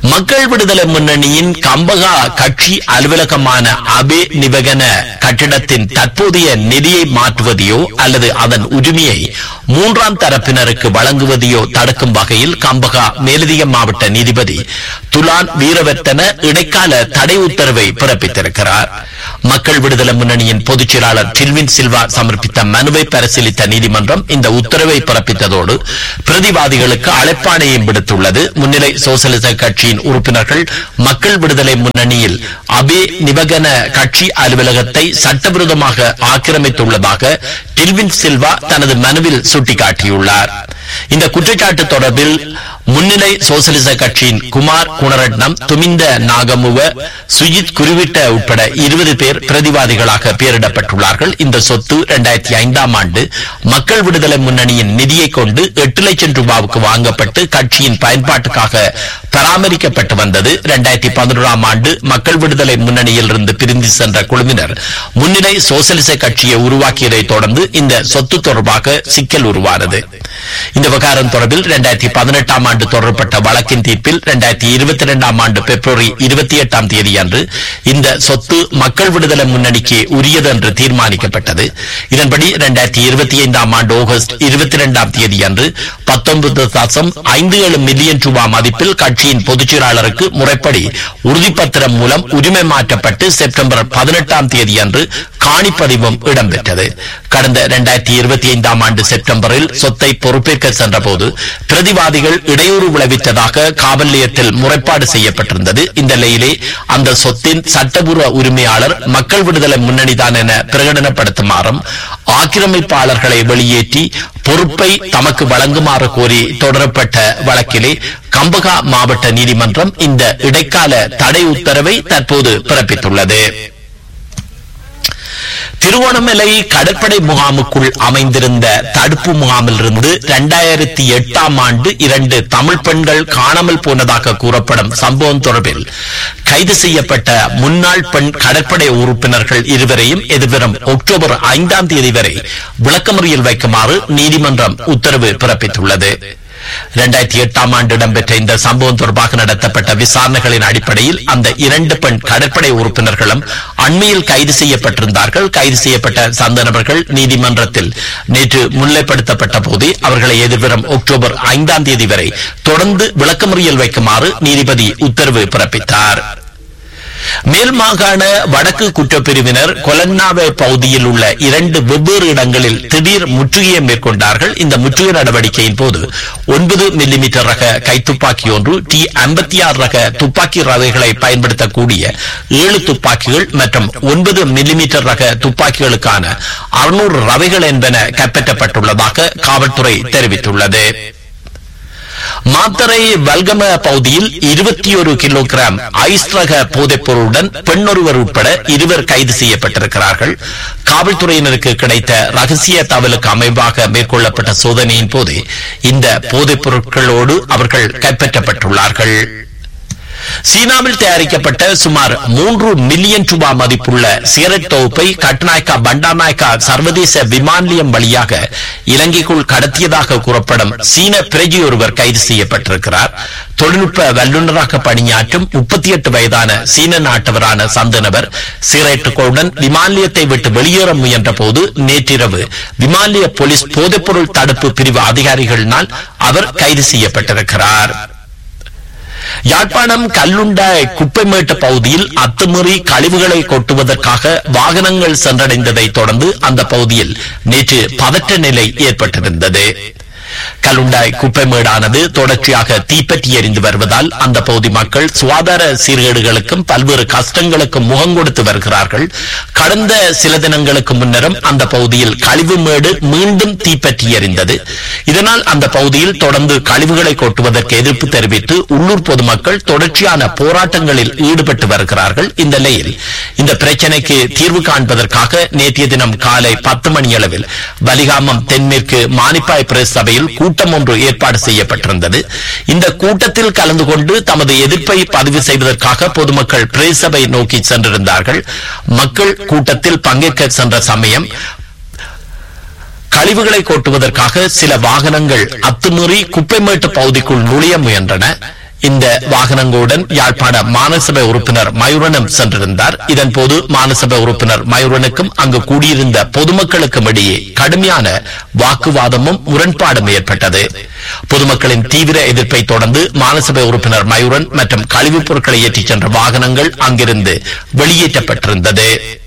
Speaker 1: மக்கள் விடுதலை முன்னணியின் கம்பகா கட்சி அலுவலகமான அபே நிவகன கட்டிடத்தின் தற்போதைய நிதியை மாற்றுவதையோ அல்லது அதன் உரிமையை மூன்றாம் தரப்பினருக்கு வழங்குவதையோ தடுக்கும் வகையில் கம்பகா மேலதிக மாவட்ட நீதிபதி துலான் வீரவர்த்தன இடைக்கால தடை உத்தரவை பிறப்பித்திருக்கிறார். மக்கள் விடுதலை முன்னணியின் பொதுச் செயலாளர் டில்வின் சில்வா சமர்ப்பித்த மனுவை பரிசீலித்த நீதிமன்றம் இந்த உத்தரவை பிறப்பித்ததோடு பிரதிவாதிகளுக்கு அழைப்பாணையும் விடுத்துள்ளது. முன்னிலை சோசலிச கட்சியின் உறுப்பினர்கள் மக்கள் விடுதலை முன்னணியில் அபே நிவகன கட்சி அலுவலகத்தை சட்டவிரோதமாக ஆக்கிரமித்துள்ளதாக டில்வின் சில்வா தனது மனுவில் சுட்டிக்காட்டியுள்ளார். இந்த குற்றச்சாட்டு தொடர்பில் முன்னிலை சோசலிச கட்சியின் குமார் குணரட்னம், துமிந்த நாகமுவ, சுஜித் குருவிட்ட உட்பட 20 பேர் பிரதிவாதிகளாக பெயரிடப்பட்டுள்ளார்கள். இந்த சொத்து 2005 ஆண்டு மக்கள் விடுதலை முன்னணியின் நிதியை கொண்டு 8 லட்சம் ரூபாவுக்கு வாங்கப்பட்டு கட்சியின் பயன்பாட்டுக்காக பராமரிக்கப்பட்டு வந்தது. 2011 ஆண்டு மக்கள் விடுதலை முன்னணியில் இருந்து பிரிந்து சென்ற குழுவினர் முன்னிலை சோசலிச கட்சியை உருவாக்கியதை தொடர்ந்து இந்த சொத்து தொடர்பாக சிக்கல் உருவானது. இந்த விவகாரம் தொடர்பில் 2018 ஆண்டு தொடரப்பட்ட வழக்கின் தீர்ப்பில் 2022 ஆண்டு பிப்ரவரி 28 தேதி அன்று இந்த சொத்து மக்கள் விடுதலை முன்னணிக்கு உரியது என்று தீர்மானிக்கப்பட்டது. இதன்படி 2025 ஆண்டு ஆகஸ்ட் 22 தேதி அன்று 19.57 மில்லியன் ரூபாய் மதிப்பில் கட்சியின் பொதுச் செயலாளருக்கு முறைப்படி உறுதிப்பத்திரம் மூலம் உரிமை மாற்றப்பட்டு செப்டம்பர் 18 தேதி அன்று காணிப்பதிவும் இடம்பெற்றது. கடந்த 2025 ஆண்டு செப்டம்பரில் சொத்தை பொறுப்பேற்க சென்றபோது பிரதிவாதிகள் இடையூறு விளைவித்ததாக காவல் நிலையத்தில் முறைப்பாடு செய்யப்பட்டிருந்தது. இந்த நிலையிலே அந்த சொத்தின் சட்டபூர்வ உரிமையாளர் மக்கள் விடுதலை முன்னணிதான் என பிரகடனப்படுத்துமாறும் ஆக்கிரமிப்பாளர்களை வெளியேற்றி பொறுப்பை தமக்கு வழங்குமாறு கோரி தொடரப்பட்ட வழக்கிலே கம்பகா மாவட்ட நீதிமன்றம் இந்த இடைக்கால தடை உத்தரவை தற்போது பிறப்பித்துள்ளது. திருவோணமலை கடற்படை முகாமுக்குள் அமைந்திருந்த தடுப்பு முகாமில் இருந்து 2008 ஆண்டு 2 தமிழ் பெண்கள் காணாமல் போனதாக கூறப்படும் சம்பவம் தொடர்பில் கைது செய்யப்பட்ட முன்னாள் பெண் கடற்படை உறுப்பினர்கள் 2 எதிர்வரும் அக்டோபர் 5 தேதி வரை விளக்கமறியல் வைக்குமாறு நீதிமன்றம் உத்தரவு பிறப்பித்துள்ளது. 2008 ஆண்டு இடம்பெற்ற இந்த சம்பவம் தொடர்பாக நடத்தப்பட்ட விசாரணைகளின் அடிப்படையில் அந்த 2 பெண் கடற்படை உறுப்பினர்களும் அண்மையில் கைது செய்யப்பட்டிருந்தார்கள். கைது செய்யப்பட்ட சந்தனவர்கள் நீதிமன்றத்தில் நேற்று முன்னிலைப்படுத்தப்பட்ட போது அவர்களை எதிர்வரும் அக்டோபர் 5 தேதி வரை தொடர்ந்து விளக்கமறியல் வைக்குமாறு நீதிபதி உத்தரவு பிறப்பித்தார். மேல் மாகாண வடக்கு குற்றப்பிரிவினர் கொலன்னாவே பகுதியில் உள்ள 2 வெவ்வேறு இடங்களில் திடீர் முற்றுகையை மேற்கொண்டார்கள். இந்த முற்றுகை நடவடிக்கையின் போது 9 மில்லிமீட்டர் ரக கைத்துப்பாக்கி ஒன்று, T56 ரக துப்பாக்கி ரவைகளை பயன்படுத்தக்கூடிய 7 துப்பாக்கிகள் மற்றும் 9 மில்லிமீட்டர் ரக துப்பாக்கிகளுக்கான 600 ரவைகள் என்பன கைப்பற்றப்பட்டுள்ளதாக காவல்துறை தெரிவித்துள்ளது. மாத்தறை வல்கம பகுதியில் 21 கிலோகிராம் ஐஸ் ரக போதைப் பொருளுடன் பெண்ணொருவர் உட்பட 2 கைது செய்யப்பட்டிருக்கிறார்கள். காவல்துறையினருக்கு கிடைத்த ரகசிய தகவலுக்கு அமைவாக மேற்கொள்ளப்பட்ட சோதனையின் போது இந்த போதைப் பொருட்களோடு அவர்கள் கைப்பற்றப்பட்டுள்ளார்கள். சீனாவில் தயாரிக்கப்பட்ட சுமார் 3 மில்லியன் ரூபாய் மதிப்புள்ள சிகரெட் தொகுப்பை கட்நாயக்கா பண்டாநாயக்கா சர்வதேச விமான நிலையம் வழியாக இலங்கைக்குள் கடத்தியதாக கூறப்படும் சீன பிரஜை ஒருவர் கைது செய்யப்பட்டிருக்கிறார். தொழில்நுட்ப வல்லுநராக பணியாற்றும் 38 வயதான சீன நாட்டவரான சந்தனவர் சிகரெட்டுகளுடன் விமான நிலையத்தை விட்டு வெளியேற முயன்ற போது நேற்றிரவு விமான நிலைய போலீஸ் போதைப்பொருள் தடுப்பு பிரிவு அதிகாரிகளினால் அவர் கைது செய்யப்பட்டிருக்கிறார். யாழ்ப்பாணம் கல்லுண்டாய் குப்பைமேட்டு பகுதியில் அத்துமீறி கழிவுகளை கொட்டுவதற்காக வாகனங்கள் சென்றடைந்ததை தொடர்ந்து அந்த பகுதியில் நேற்று பதற்ற நிலை ஏற்பட்டிருந்தது. கல்லுண்டாய் குப்பைமேடானது தொடர்ச்சியாக தீப்பற்றி எரிந்து வருவதால் அந்த பகுதி மக்கள் சுகாதார சீர்கேடுகளுக்கும் பல்வேறு கஷ்டங்களுக்கும் முகம் கொடுத்து வருகிறார்கள். கடந்த சில தினங்களுக்கு முன்னரும் அந்த பகுதியில் கழிவு மேடு மீண்டும் தீப்பற்றி எரிந்தது. இதனால் அந்த பகுதியில் தொடர்ந்து கழிவுகளை கொட்டுவதற்கு எதிர்ப்பு தெரிவித்து உள்ளூர் பொதுமக்கள் தொடர்ச்சியான போராட்டங்களில் ஈடுபட்டு வருகிறார்கள். இந்த நிலையில் இந்த பிரச்சினைக்கு தீர்வு காண்பதற்காக நேற்றைய தினம் காலை 10 மணியளவில் வலிகாமம் தென்மேற்கு மானிப்பாய் பிரதேச சபையில் கூட்டம் ஒன்று ஏற்பாடு செய்யப்பட்டிருந்தது. இந்த கூட்டத்தில் கலந்து கொண்டு தமது எதிர்ப்பை பதிவு செய்வதற்காக பொதுமக்கள் பிரதேச சபை நோக்கி சென்றிருந்தார்கள். மக்கள் கூட்டத்தில் பங்கேற்க சென்ற சமயம் கழிவுகளை கொட்டுவதற்காக சில வாகனங்கள் அத்துமீறி குப்பைமேட்டு பகுதிக்குள் நுழைய முயன்றன. இந்த வாகனங்களுடன் யாழ்ப்பாண மாநசபை உறுப்பினர் மயூரனும் சென்றிருந்தார். இதன் போது மாநசபை உறுப்பினர் மயூரனுக்கும் அங்கு கூடியிருந்த பொதுமக்களுக்கும் இடையே கடுமையான வாக்குவாதமும் முரண்பாடும் ஏற்பட்டது. பொதுமக்களின் தீவிர எதிர்ப்பை தொடர்ந்து மாநசபை உறுப்பினர் மயூரன் மற்றும் கழிவுப் பொருட்களை ஏற்றிச் சென்ற வாகனங்கள் அங்கிருந்து வெளியேற்றப்பட்டிருந்தது.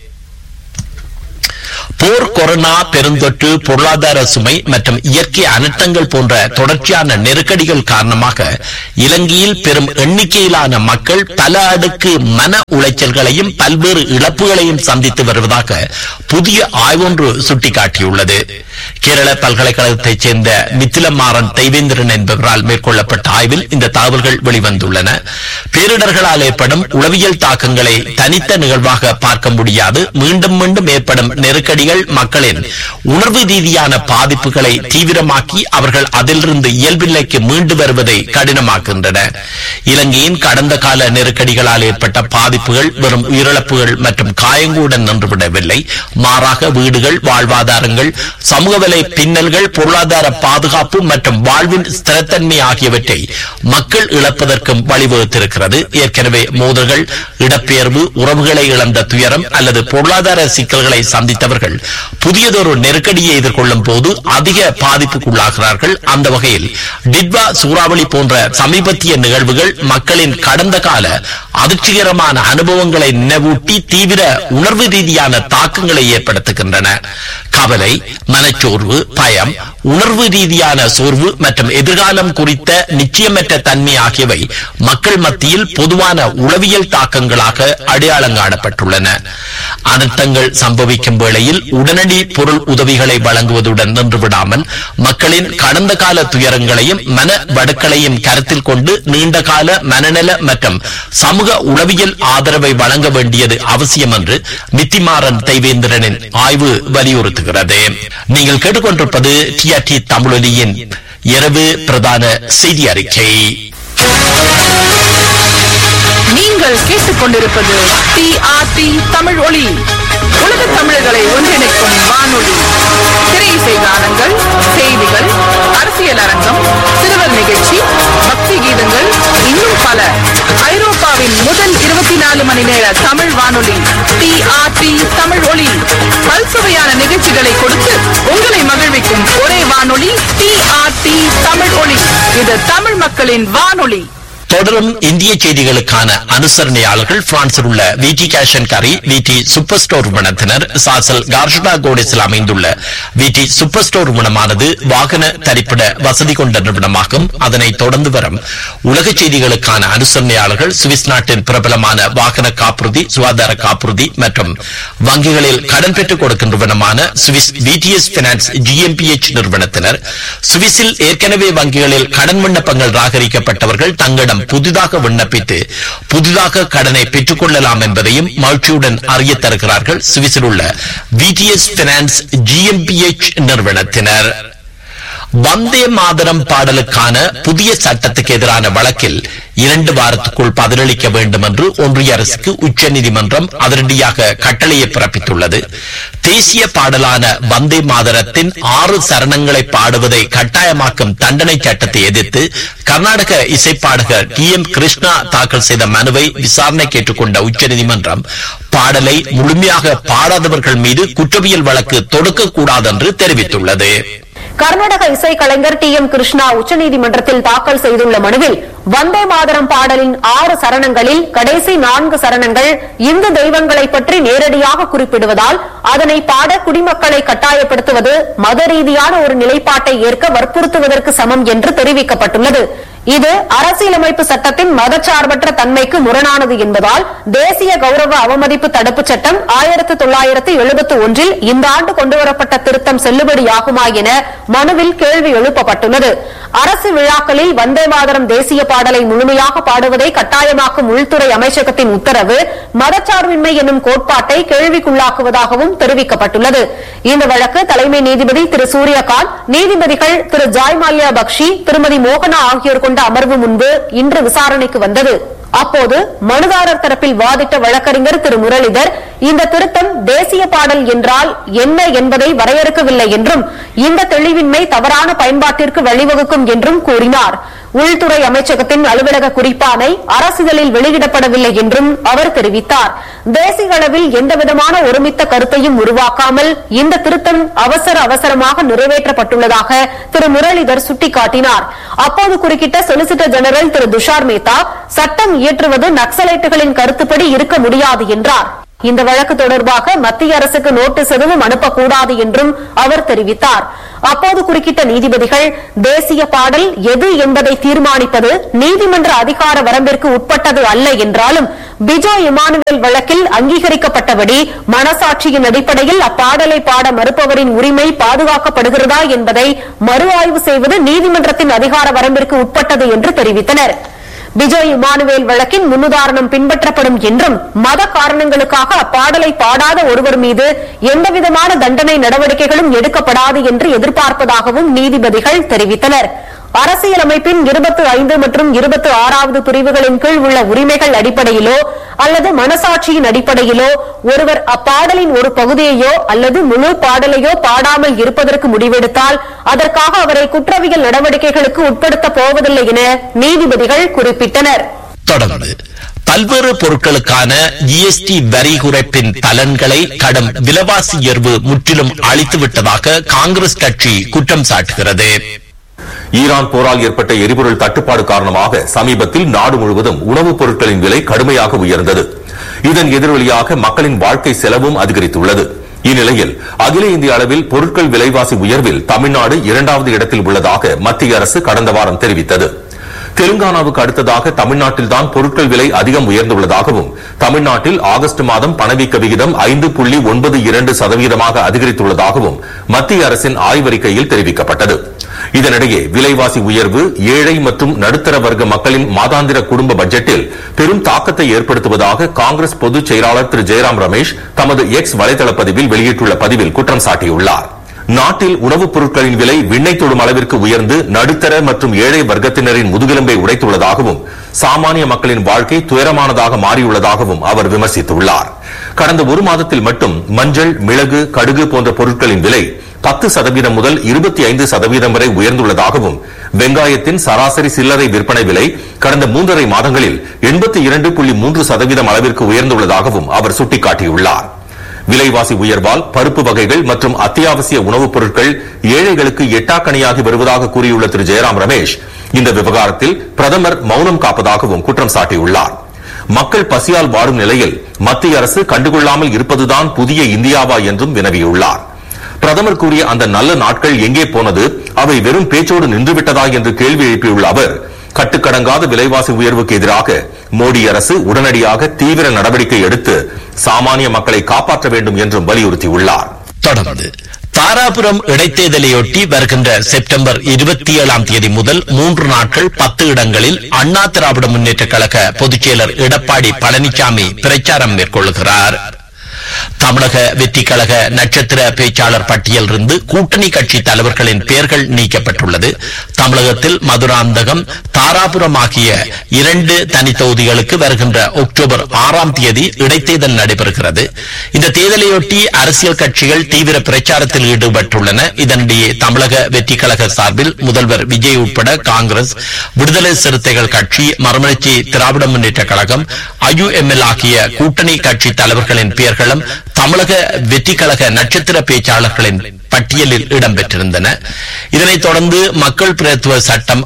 Speaker 1: போர், கொரோனா பெருந்தொற்று, பொருளாதார சுமை மற்றும் இயற்கை அனர்த்தங்கள் போன்ற தொடர்ச்சியான நெருக்கடிகள் காரணமாக இலங்கையில் பெரும் எண்ணிக்கையிலான மக்கள் பல அடுக்கு மன உளைச்சல்களையும் பல்வேறு இழப்புகளையும் சந்தித்து வருவதாக புதிய ஆய்வொன்று சுட்டிக்காட்டியுள்ளது. கேரள பல்கலைக்கழகத்தைச் சேர்ந்த மித்திலமாறன் தெய்வேந்திரன் என்பவரால் மேற்கொள்ளப்பட்ட ஆய்வில் இந்த தகவல்கள் வெளிவந்துள்ளன. பேரிடர்களால் ஏற்படும் உளவியல் தாக்கங்களை தனித்த நிகழ்வாக பார்க்க முடியாது. மீண்டும் மீண்டும் ஏற்படும் நெருக்கடிகள் மக்களின் உணர்வு ரீதியான பாதிப்புகளை தீவிரமாக்கி அவர்கள் அதிலிருந்து இயல்பு நிலைக்கு மீண்டு வருவதை கடினமாக்குகின்றன. இலங்கையின் கடந்த கால நெருக்கடிகளால் ஏற்பட்ட பாதிப்புகள் வெறும் உயிரிழப்புகள் மற்றும் காயங்களுடன் நின்றுவிடவில்லை. மாறாக வீடுகள், வாழ்வாதாரங்கள், சமூக விலை பின்னல்கள், பொருளாதார பாதுகாப்பு மற்றும் வாழ்வின் ஸ்திரத்தன்மை ஆகியவற்றை மக்கள் இழப்பதற்கும் வழிவகுத்திருக்கிறது. ஏற்கனவே மோதல்கள், இடப்பெயர்வு, உறவுகளை இழந்த துயரம் அல்லது பொருளாதார சிக்கல்களை சந்தித்தவர்கள் புதியதொரு நெருக்கடியை எதிர்கொள்ளும் போது அதிக பாதிப்புக்குள்ளாகிறார்கள். அந்த வகையில் டிட்வா சூறாவளி போன்ற சமீபத்திய நிகழ்வுகள் மக்களின் கடந்த கால அதிர்ச்சிகரமான அனுபவங்களை நினைவூட்டி தீவிர உணர்வு ரீதியான தாக்கங்களை ஏற்படுத்துகின்றன. கவலை, மனச்சோர்வு, பயம், உணர்வு ரீதியான சோர்வு மற்றும் எதிர்காலம் குறித்த நிச்சயமற்ற தன்மை ஆகியவை மக்கள் மத்தியில் பொதுவான உளவியல் தாக்கங்களாக அடையாளம் காணப்பட்டுள்ளன. அனர்த்தங்கள் சம்பவிக்கும் வேளையில் உடனடி பொருள் உதவிகளை வழங்குவதுடன் நின்றுவிடாமல் மக்களின் கடந்த கால துயரங்களையும் மன வடுக்களையும் கருத்தில் கொண்டு நீண்டகால மனநல மற்றும் சமூக உளவியல் ஆதரவை வழங்க வேண்டியது அவசியம் என்று மித்திமாறன் தெய்வேந்திரனின் ஆய்வு வலியுறுத்துகிறது. நீங்கள் கேட்டுக்கொண்டிருப்பது டிஆர்டி தமிழொலியின் இரவு பிரதான செய்தி அறிக்கை.
Speaker 5: நீங்கள் கேட்டுக்கொண்டிருப்பது டிஆர்டி தமிழ் ஒலி, உலக தமிழர்களை ஒன்றிணைக்கும் வானொலி. திரையிசை கானங்கள், செய்திகள், அரசியல் அரங்கம், சிறுவர் நிகழ்ச்சி, பக்தி கீதங்கள், இன்னும் பல. ஐரோப்பாவின் முதல் 24 மணி நேர தமிழ் வானொலி டிஆர்டி தமிழ் ஒலி. பல்சுவையான நிகழ்ச்சிகளை கொடுத்து உங்களை மகிழ்விக்கும் ஒரே வானொலி டிஆர்டி தமிழ் ஒலி. இது தமிழ் மக்களின் வானொலி.
Speaker 1: தொடரும் இந்திய செய்திகளுக்கான அனுசரணையாளர்கள் பிரான்சில் உள்ள விடி கேஷ் அண்ட் கரி, விடி சூப்பர் ஸ்டோர் நிறுவனத்தினர். சாசல் கார்ஷடா கோடேஸில் அமைந்துள்ள விடி சூப்பர் ஸ்டோர் நிறுவனமானது வாகன தரிப்பிட வசதி கொண்ட நிறுவனமாகும். அதனை தொடர்ந்து வரும் உலக செய்திகளுக்கான அனுசரணையாளர்கள் சுவிஸ் நாட்டின் பிரபலமான வாகன காப்புறுதி, சுகாதார காப்புறுதி மற்றும் வங்கிகளில் கடன் பெற்றுக் கொடுக்கும் நிறுவனமான சுவிஸ் விடிஎஸ் பைனான்ஸ் ஜிஎம்பிஎச் நிறுவனத்தினர். சுவிஸில் ஏற்கனவே வங்கிகளில் கடன் விண்ணப்பங்கள் ராகரிக்கப்பட்டவர்கள் தங்களிடம் புதிதாக விண்ணப்பித்து புதிதாக கடனை பெற்றுக் கொள்ளலாம் என்பதையும் மகிழ்ச்சியுடன் அறிய தருகிறார்கள் சுவிஸில் உள்ள விடிஎஸ் பைனான்ஸ் ஜிஎம்பிஎச் நிறுவனத்தினர். வந்தே மாதரம் பாடலுக்கான புதிய சட்டத்துக்கு எதிரான வழக்கில் 2 வாரத்துக்குள் பதிலளிக்க வேண்டும் என்று ஒன்றிய அரசுக்கு உச்சநீதிமன்றம் அதிரடியாக கட்டளையை பிறப்பித்துள்ளது. தேசிய பாடலான வந்தே மாதரத்தின் 6 சரணங்களை பாடுவதை கட்டாயமாக்கும் தண்டனை சட்டத்தை எதிர்த்து கர்நாடக இசைப்பாடகர் டி.எம். கிருஷ்ணா தாக்கல் செய்த மனுவை விசாரணைக்கு ஏற்றுக்கொண்ட உச்சநீதிமன்றம் பாடலை முழுமையாக பாடாதவர்கள் மீது குற்றவியல் வழக்கு தொடுக்கக்கூடாது என்று தெரிவித்துள்ளது.
Speaker 6: கர்நாடக இசை கலைஞர் டி.எம். கிருஷ்ணா உச்சநீதிமன்றத்தில் தாக்கல் செய்துள்ள மனுவில் வந்தே மாதரம் பாடலின் 6 சரணங்களில் கடைசி 4 சரணங்கள் இந்து தெய்வங்களை பற்றி நேரடியாக குறிப்பிடுவதால் அதனை பாட குடிமக்களை கட்டாயப்படுத்துவது மத ரீதியான ஒரு நிலைப்பாட்டை ஏற்க வற்புறுத்துவதற்கு சமம் என்று தெரிவிக்கப்பட்டுள்ளது. இது அரசியலமைப்பு சட்டத்தின் மதச்சார்பற்ற தன்மைக்கு முரணானது என்பதால் தேசிய கௌரவ அவமதிப்பு தடுப்பு சட்டம் 1971 இந்த ஆண்டு கொண்டுவரப்பட்ட திருத்தம் செல்லுபடியாகுமா என மனுவில் கேள்வி எழுப்பப்பட்டுள்ளது. அரசு விழாக்களில் வந்தே மாதரம் தேசிய பாடலை முழுமையாக பாடுவதை கட்டாயமாக்கும் உள்துறை அமைச்சகத்தின் உத்தரவு மதச்சார்பின்மை என்னும் கோட்பாட்டை கேள்விக்குள்ளாக்குவதாகவும் தெரிவிக்கப்பட்டுள்ளது. இந்த வழக்கு தலைமை நீதிபதி திரு சூரியகாந்த், நீதிபதிகள் திரு ஜாய்மால்யா பக்ஷி, திருமதி மோகனா ஆகியோர் கொண்ட அமர்வு முன்பு இன்று விசாரணைக்கு வந்தது. அப்போது மனுதாரர் தரப்பில் வாதிட்ட வழக்கறிஞர் திரு முரளிதர் இந்த திருத்தம் தேசிய பாடல் என்றால் என்ன என்பதை வரையறுக்கவில்லை என்றும் இந்த தெளிவின்மை தவறான பயன்பாட்டிற்கு வழிவகுக்கும் என்றும் கூறினார். உள்துறை அமைச்சகத்தின் அலுவலக குறிப்பாணை அரசிதழில் வெளியிடப்படவில்லை என்றும் அவர் தெரிவித்தார். தேசிய அளவில் எந்தவிதமான ஒருமித்த கருத்தையும் உருவாக்காமல் இந்த திருத்தம் அவசரமாக நிறைவேற்றப்பட்டுள்ளதாக திரு முரளிதர் சுட்டிக்காட்டினார். அப்போது குறுக்கிட்ட சொலிசிட்டர் ஜெனரல் திரு துஷார் மேத்தா, சட்டம் இயற்றுவது நக்சலைட்டுகளின் கருத்துப்படி இருக்க முடியாது என்றார். இந்த வழக்கு தொடர்பாக மத்திய அரசுக்கு நோட்டீஸ் எதுவும் அனுப்பக்கூடாது என்றும் அவர் தெரிவித்தார். அப்போது குறுக்கிட்ட நீதிபதிகள், தேசிய பாடல் எது என்பதை தீர்மானிப்பது நீதிமன்ற அதிகார வரம்பிற்கு உட்பட்டது அல்ல என்றாலும் பிஜோய் இமானுவேல் வழக்கில் அங்கீகரிக்கப்பட்டபடி மனசாட்சியின் அடிப்படையில் அப்பாடலை பாட மறுப்பவரின் உரிமை பாதுகாக்கப்படுகிறதா என்பதை மறு ஆய்வு செய்வது நீதிமன்றத்தின் அதிகார வரம்பிற்கு உட்பட்டது என்று தெரிவித்தனர். பிஜோய் இமானுவேல் வழக்கின் முன்னுதாரணம் பின்பற்றப்படும் என்றும் மத காரணங்களுக்காக அப்பாடலை பாடாத ஒருவர் மீது எந்தவிதமான தண்டனை நடவடிக்கைகளும் எடுக்கப்படாது என்று எதிர்பார்ப்பதாகவும் நீதிபதிகள் தெரிவித்தனர். அரசியலமைப்பின் 25 மற்றும் 26வது பிரிவுகளின் கீழ் உள்ள உரிமைகள் அடிப்படையிலோ அல்லது மனசாட்சியின் அடிப்படையிலோ ஒருவர் அப்பாடலின் ஒரு பகுதியையோ அல்லது முழு பாடலையோ பாடாமல் இருப்பதற்கு முடிவெடுத்தால் அதற்காக அவரை குற்றவியல் நடவடிக்கைகளுக்கு உட்படுத்தப் போவதில்லை என நீதிபதிகள் குறிப்பிட்டனர்.
Speaker 1: தொடர்ந்து பல்வேறு பொருட்களுக்கான ஜிஎஸ்டி வரி குறைப்பின் பலன்களை கடும் விலைவாசி உயர்வு முற்றிலும் அளித்துவிட்டதாக காங்கிரஸ் கட்சி குற்றம் சாட்டுகிறது.
Speaker 7: ஈரான் போரால் ஏற்பட்ட எரிபொருள் தட்டுப்பாடு காரணமாக சமீபத்தில் நாடு முழுவதும் உணவுப் பொருட்களின் விலை கடுமையாக உயர்ந்தது. இதன் எதிரொலியாக மக்களின் வாழ்க்கை செலவும் அதிகரித்துள்ளது. இந்நிலையில் அகில இந்திய அளவில் பொருட்கள் விலைவாசி உயர்வில் தமிழ்நாடு 2வது இடத்தில் உள்ளதாக மத்திய அரசு கடந்த வாரம் தெரிவித்தது. தெலுங்கானாவுக்கு அடுத்ததாக தமிழ்நாட்டில்தான் பொருட்கள் விலை அதிகம் உயர்ந்துள்ளதாகவும் தமிழ்நாட்டில் ஆகஸ்ட் மாதம் பணவீக்க விகிதம் 5.92% அதிகரித்துள்ளதாகவும் மத்திய அரசின் ஆய்வறிக்கையில் தெரிவிக்கப்பட்டது. இதனிடையே விலைவாசி உயர்வு ஏழை மற்றும் நடுத்தர வர்க்க மக்களின் மாதாந்திர குடும்ப பட்ஜெட்டில் பெரும் தாக்கத்தை ஏற்படுத்துவதாக காங்கிரஸ் பொதுச் செயலாளர் திரு ஜெயராம் ரமேஷ் தமது எக்ஸ் வலைதள பதிவில் வெளியிட்டுள்ள பதிவில் குற்றம் சாட்டியுள்ளார். நாட்டில் உணவுப் பொருட்களின் விலை விண்ணை தொடும் அளவிற்கு உயர்ந்து நடுத்தர மற்றும் ஏழை வர்க்கத்தினரின் முதுகெலும்பை உடைத்துள்ளதாகவும் சாமானிய மக்களின் வாழ்க்கை துயரமானதாக மாறியுள்ளதாகவும் அவர் விமர்சித்துள்ளார். கடந்த ஒரு மாதத்தில் மட்டும் மஞ்சள், மிளகு, கடுகு போன்ற பொருட்களின் விலை 10% முதல் 25% வரை உயர்ந்துள்ளதாகவும் வெங்காயத்தின் சராசரி சில்லறை விற்பனை விலை கடந்த 3.5 மாதங்களில் 82.3% அளவிற்கு உயர்ந்துள்ளதாகவும் அவர் சுட்டிக்காட்டியுள்ளார். விலைவாசி உயர்வால் பருப்பு வகைகள் மற்றும் அத்தியாவசிய உணவுப் பொருட்கள் ஏழைகளுக்கு எட்டாக்கணியாகி வருவதாக கூறியுள்ள திரு ஜெயராம் ரமேஷ் இந்த விவகாரத்தில் பிரதமர் மௌனம் காப்பதாகவும் குற்றம் சாட்டியுள்ளார். மக்கள் பசியால் வாடும் நிலையில் மத்திய அரசு கண்டுகொள்ளாமல் இருப்பதுதான் புதிய இந்தியாவா என்றும் வினவியுள்ளார். பிரதமர் கூறிய அந்த நல்ல நாட்கள் எங்கே போனது, அவை வெறும் பேச்சோடு நின்றுவிட்டதா என்று கேள்வி எழுப்பியுள்ள அவர் கட்டுக்கடங்காத விலைவாசி உயர்வுக்கு எதிராக மோடி அரசு உடனடியாக தீவிர நடவடிக்கை எடுத்து சாமானிய மக்களை காப்பாற்ற வேண்டும் என்றும் வலியுறுத்தியுள்ளார்.
Speaker 1: தொடர்ந்து தாராபுரம் இடைத்தேர்தலையொட்டி வருகின்ற செப்டம்பர் 27ஆம் தேதி முதல் 3 நாட்கள் 10 இடங்களில் அண்ணா திராவிட முன்னேற்ற கழக பொதுச்செயலர் எடப்பாடி பழனிசாமி பிரச்சாரம் மேற்கொள்கிறார். தமிழக வெற்றி கழக நட்சத்திர பேச்சாளர் பட்டியலிருந்து கூட்டணி கட்சி தலைவர்களின் பெயர்கள் நீக்கப்பட்டுள்ளது. தமிழகத்தில் மதுராந்தகம், தாராபுரம் ஆகிய 2 தனி தொகுதிகளுக்கு வருகின்ற அக்டோபர் 6ஆம் தேதி இடைத்தேர்தல் நடைபெறுகிறது. இந்த தேர்தலையொட்டி அரசியல் கட்சிகள் தீவிர பிரச்சாரத்தில் ஈடுபட்டுள்ளன. இதனிடையே தமிழக வெற்றி கழக சார்பில் முதல்வர் விஜய் உட்பட காங்கிரஸ், விடுதலை சிறுத்தைகள் கட்சி, மறுமலர்ச்சி திராவிட முன்னேற்ற கழகம், IUML ஆகிய கூட்டணி கட்சி தலைவர்களின் பெயர்களும் தமிழக வெற்றி கழக நட்சத்திர பேச்சாளர்களின் பட்டியலில் இடம்பெற்றிருந்தன. இதனைத் தொடர்ந்து மக்கள் பிரதித்துவ சட்டம்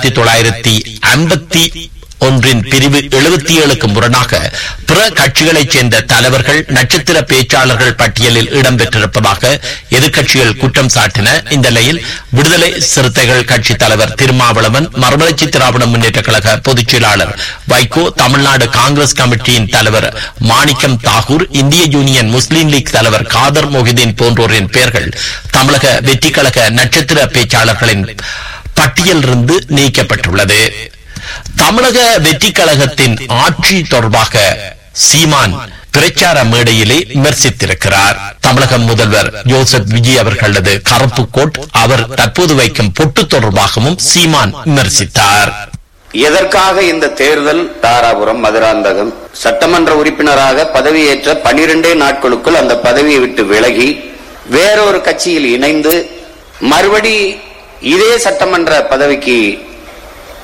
Speaker 1: 1951 பிரிவு 77க்கு முரணாக பிற கட்சிகளைச் சேர்ந்த தலைவர்கள் நட்சத்திர பேச்சாளர்கள் பட்டியலில் இடம்பெற்றிருப்பதாக எதிர்க்கட்சிகள் குற்றம் சாட்டின. இந்த நிலையில் விடுதலை சிறுத்தைகள் கட்சி தலைவர் திருமாவளவன், மறுமலர்ச்சி திராவிட முன்னேற்ற கழக பொதுச் செயலாளர் வைகோ, தமிழ்நாடு காங்கிரஸ் கமிட்டியின் தலைவர் மாணிக்கம் தாகூர், இந்திய யூனியன் முஸ்லீம் லீக் தலைவர் காதர் மொஹிதீன் போன்றோரின் பெயர்கள் தமிழக வெற்றி கழக நட்சத்திர பேச்சாளர்களின் பட்டியலிருந்து நீக்கப்பட்டுள்ளது. தமிழக வெற்றி கழகத்தின் ஆட்சி தொடர்பாக சீமான் பிரச்சார மேடையிலே விமர்சித்திருக்கிறார். தமிழக முதல்வர் ஜோசப் விஜய் அவர்களது கருப்பு கோட், அவர் தற்போது வைக்கும் பொட்டு தொடர்பாகவும் சீமான் விமர்சித்தார்.
Speaker 8: எதற்காக இந்த தேர்தல்? தாராபுரம், மதுராந்தகம் சட்டமன்ற உறுப்பினராக பதவியேற்ற 12 நாட்களுக்குள் அந்த பதவியை விட்டு விலகி வேறொரு கட்சியில் இணைந்து மறுபடி இதே சட்டமன்ற பதவிக்கு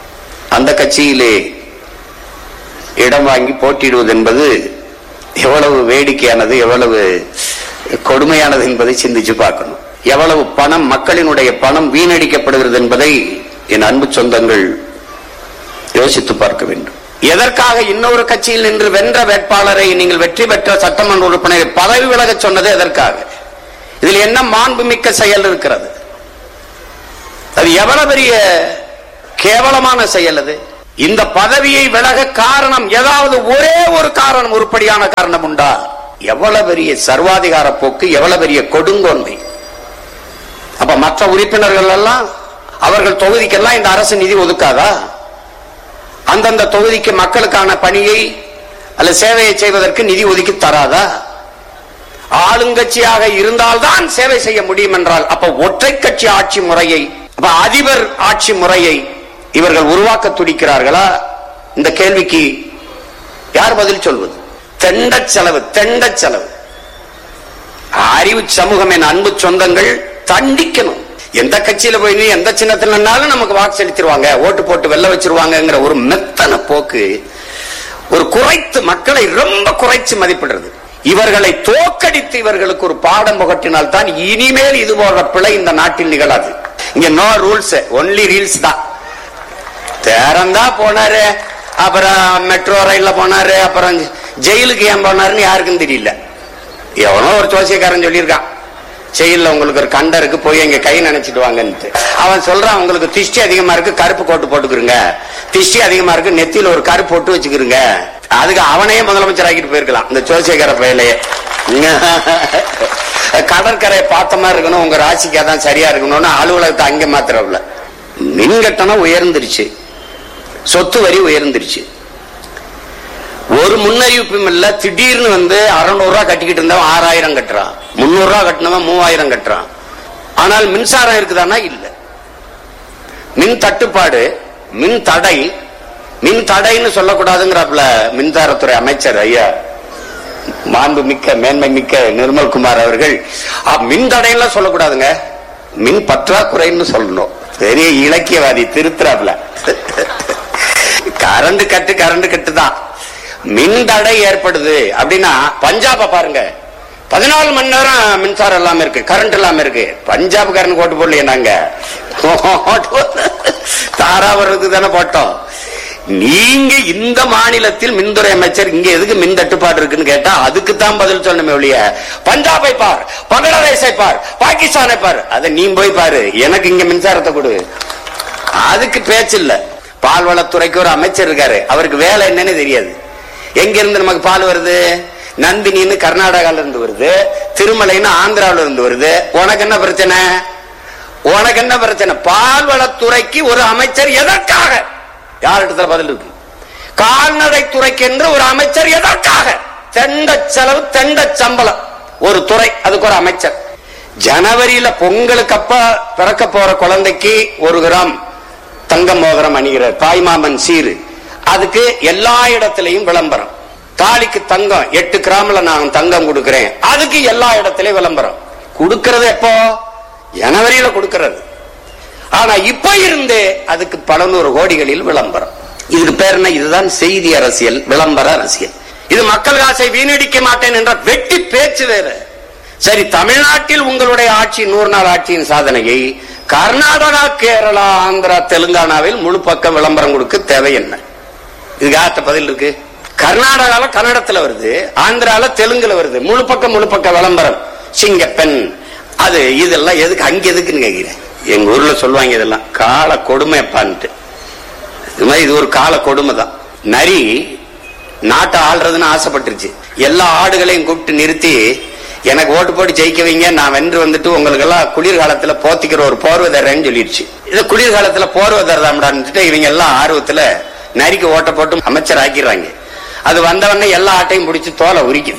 Speaker 8: அந்த கட்சியிலே இடம் வாங்கி போட்டியிடுவது என்பது எவ்வளவு வேடிக்கையானது, எவ்வளவு கொடுமையானது என்பதை சிந்திச்சு பார்க்கணும். எவ்வளவு பணம், மக்களினுடைய பணம் வீணடிக்கப்படுகிறது என்பதை என் அன்பு சொந்தங்கள் யோசித்து பார்க்க வேண்டும். எதற்காக இன்னொரு கட்சியில் நின்று வென்ற வேட்பாளரை நீங்கள் வெற்றி பெற்ற சட்டமன்ற உறுப்பினரை பதவி விலக சொன்னது எதற்காக? இதில் என்ன மாண்புமிக்க செயல் இருக்கிறது? அது எவ்வளவு பெரிய கேவலமான செயல் அது. இந்த பதவியை விலக காரணம் ஏதாவது ஒரே ஒரு காரணம், உருப்படியான காரணம் உண்டா? எவ்வளவு பெரிய சர்வாதிகார போக்கு, எவ்வளவு பெரிய கொடுங்கோன்மை. அப்ப மற்ற உறுப்பினர்கள் எல்லாம் அவர்கள் தொகுதிக்கெல்லாம் இந்த அரசு நிதி ஒதுக்காதா? அந்தந்த தொகுதிக்கு மக்களுக்கான பணியை அல்ல சேவையை செய்வதற்கு நிதி ஒதுக்கி தராதா? ஆளுங்கட்சியாக இருந்தால்தான் சேவை செய்ய முடியும் என்றால் அப்ப ஒற்றை கட்சி ஆட்சி முறையை, அப்ப அதிபர் ஆட்சி முறையை இவர்கள் உருவாக்க துடிக்கிறார்களா? இந்த கேள்விக்கு யார் பதில் சொல்வது? தெண்ட செலவு, தெண்ட செலவு. அறிவு சமூகம், என் அன்பு சொந்தங்கள் தண்டிக்கணும். எந்த கட்சியில போய் நீ எந்த சின்னத்தினாலும் நமக்கு வாக்கு செலுத்திடுவாங்க, ஓட்டு போட்டு வெல்ல வச்சிருவாங்கிற ஒரு மெத்தன போக்கு, ஒரு குறைத்து மக்களை ரொம்ப குறைச்சு மதிப்பிடுறது. இவர்களை தோக்கடித்து இவர்களுக்கு ஒரு பாடம் புகட்டினால் தான் இனிமேல் இது போன்ற பிழை இந்த நாட்டில் நிகழாது. இங்க நோ ரூல்ஸ், ஒன்லி ரீல்ஸ் தான். தேரந்தா போனாரு, அப்புறம் மெட்ரோ ரயில்ல போனாரு, அப்புறம் ஜெயிலுக்கு ஏன் போனாருன்னு யாருக்கும் தெரியல. எவனோ ஒரு ஜோசியக்காரன் சொல்லியிருக்கான், ஜெயில உங்களுக்கு ஒரு கண்ட இருக்கு, போய் எங்க கை நினைச்சிட்டு வாங்கன்னு. அவன் சொல்றான், உங்களுக்கு திஷ்டி அதிகமா இருக்கு, கருப்பு கோட்டு போட்டுக்கிறங்க. திஷ்டி அதிகமா இருக்கு, நெத்தியில ஒரு கருப்பு போட்டு வச்சுக்கிறங்க. அதுக்கு அவனையே முதலமைச்சர் ஆக்கிட்டு போயிருக்கலாம் இந்த ஜோசியக்கார பயிலையே. கடற்கரையை பார்த்த மாதிரி இருக்கணும், உங்க ராசிக்கு அதான் சரியா இருக்கணும்னு அலுவலகத்தை அங்க மாத்திரவுல. மின் கட்டணம் உயர்ந்துருச்சு, சொத்து வரி உயர்ந்துருச்சு. ஒரு முன்னறிவிப்பும் இல்ல, திடீர்னு வந்து 600 ரூபாய் கட்டிக்கிட்டு இருந்தவன் 6000 கட்டுறான், 300 ரூபாய் கட்டினவன் 3000 கட்டுறான். ஆனால் மின்சாரம் இருக்குதானா? இல்ல. மின் தட்டுப்பாடு, மின் தடை. மின் தடைன்னு சொல்லக்கூடாதுங்கிறாப்ல மின்சாரத்துறை அமைச்சர் ஐயா மாண்பு மிக்க மேன்மை மிக்க நிர்மல்குமார் அவர்கள். மின் தடையெல்லாம் சொல்லக்கூடாதுங்க, மின் பற்றாக்குறைன்னு சொல்லணும். பெரிய இலக்கியவாதி திருத்துறாப்ல. கரண்ட் கட்டு தான். மின் தடை ஏற்படுது அப்படின்னா பஞ்சாப பாருங்க, 14 மணி நேரம் மின்சாரம் இல்லாம இருக்கு, கரண்ட் இல்லாம இருக்கு. பஞ்சாப் கரண்ட் ஓட்டு போடலையே நாங்க, தாராபுரத்துக்கு தானே போட்டோம். நீங்க இந்த மாநிலத்தில் மின்துறை அமைச்சர் இங்க எதுக்கு மின் தட்டுப்பாடு இருக்குன்னு கேட்டா அதுக்குத்தான் பதில் சொல்லணுமே ஒழிய, பஞ்சாபை பார், பங்களாதேஷை பார், பாகிஸ்தானை பார், அதை நீ போய் பாரு, எனக்கு இங்க மின்சாரத்தை கொடு, அதுக்கு பேச்சு இல்ல. பால்வளத்துறைக்கு ஒரு அமைச்சர் இருக்காரு, அவருக்கு வேலை என்னன்னு தெரியாது. எங்க இருந்து நமக்கு பால் வருது? நந்தினின்னு கர்நாடகால இருந்து வருது, திருமலைன்னு ஆந்திராவில இருந்து வருது. உனக்கு என்ன பிரச்சனை? உனக்கு என்ன பிரச்சனை? பால்வளத்துறைக்கு ஒரு அமைச்சர் எதற்காக? யார்கிட்ட பதில் இருக்கு? கால்நடை துறைக்கு என்று ஒரு அமைச்சர் எதற்காக? தெண்ட செலவு, தெண்ட சம்பளம். ஒரு துறை, அதுக்கு ஒரு அமைச்சர். ஜனவரியில பொங்கலுக்கு அப்ப பிறக்க போற குழந்தைக்கு 1 கிராம் தங்க மோதிரம் அணிகிறார், தாய்மாமன் சீரு. அதுக்கு எல்லா இடத்திலையும் விளம்பரம். தாலிக்கு தங்கம் 8 கிராம்ல நான் தங்கம் கொடுக்கிறேன், அதுக்கு எல்லா இடத்திலையும் விளம்பரம். கொடுக்கிறது எப்போ? ஜனவரியில கொடுக்கிறது. ஆனா இப்ப இருந்து அதுக்கு பல 100 கோடிகளில் விளம்பரம். இதுக்கு பேர் என்ன? இதுதான் செய்தி அரசியல், விளம்பர அரசியல். இது மக்கள் காசை வீணடிக்க மாட்டேன் என்ற வெட்டி பேச்சு வேற. சரி, தமிழ்நாட்டில் உங்களுடைய ஆட்சி 100 நாள் ஆட்சியின் சாதனையை கர்நாடகா, கேரளா, ஆந்திரா, தெலுங்கானாவில் முழு பக்கம் விளம்பரம் கொடுக்க தேவை என்ன? இதுக்கு யார்கிட்ட பதில் இருக்கு? கர்நாடகால கன்னடத்துல வருது, ஆந்திரால தெலுங்குல வருது, முழு பக்கம் விளம்பரம். சிங்கப்பெண் அது இதெல்லாம் எதுக்கு? அங்க எதுக்குன்னு கேட்கிறேன். எங்க ஊர்ல சொல்லுவாங்க இதெல்லாம் கால கொடுமை பான்ட்டு. இது மாதிரி இது ஒரு கால கொடுமை தான். நரி நாட்டை ஆள்றதுன்னு ஆசைப்பட்டுருச்சு. எல்லா ஆடுகளையும் கூப்பிட்டு நிறுத்தி எனக்கு ஓட்டு போட்டு ஜெயிக்க வைங்க, நான் வென்று வந்துட்டு உங்களுக்கு எல்லாம் குளிர்காலத்துல போத்திக்கிற ஒரு போர்வை தர்றேன்னு சொல்லிடுச்சு. இது குளிர்காலத்துல போர்வை தரதாம்டான்னு இவங்க எல்லாம் ஆர்வத்துல நரிக்கு ஓட்ட போட்டு அமைச்சர் ஆக்கிடுறாங்க. அது வந்தவொடனே எல்லா ஆட்டையும் பிடிச்சி தோலை உரிக்குது.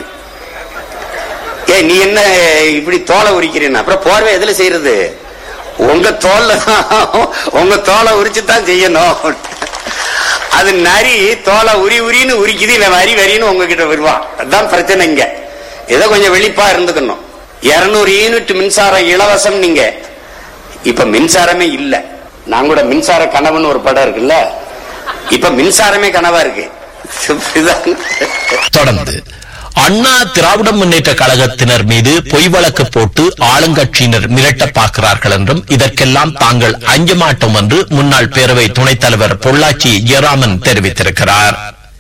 Speaker 8: நீ என்ன இப்படி தோலை உரிக்கிறீன்னு? அப்புறம் போர்வை எதுல செய்யறது? உங்க தோல்ல உங்க தோலை உரிச்சுதான் செய்யணும். அது நரி தோலை உரின்னு உரிக்குது, இல்ல வரின்னு உங்ககிட்ட வருவான். அதுதான் பிரச்சனை. இங்க ஏதோ கொஞ்சம் வெளிப்பா இருந்துக்கணும். 200 யூனிட் மின்சாரம் இலவசம். நீங்க இப்ப மின்சாரமே இல்ல. நான் கூட மின்சார கனவுன்னு ஒரு படம் இருக்குல்ல, இப்ப மின்சாரமே கனவா இருக்கு.
Speaker 1: தொடர்ந்து அண்ணா திராவிட முன்னேற்ற கழகத்தினர் மீது பொய் வழக்கு போட்டு ஆளுங்கட்சியினர் மிரட்ட பார்க்கிறார்கள் என்றும் இதற்கெல்லாம் தாங்கள் அஞ்ச மாட்டோம் என்று முன்னாள் பேரவை துணைத் தலைவர் பொள்ளாச்சி ஜெயராமன் தெரிவித்திருக்கிறார்.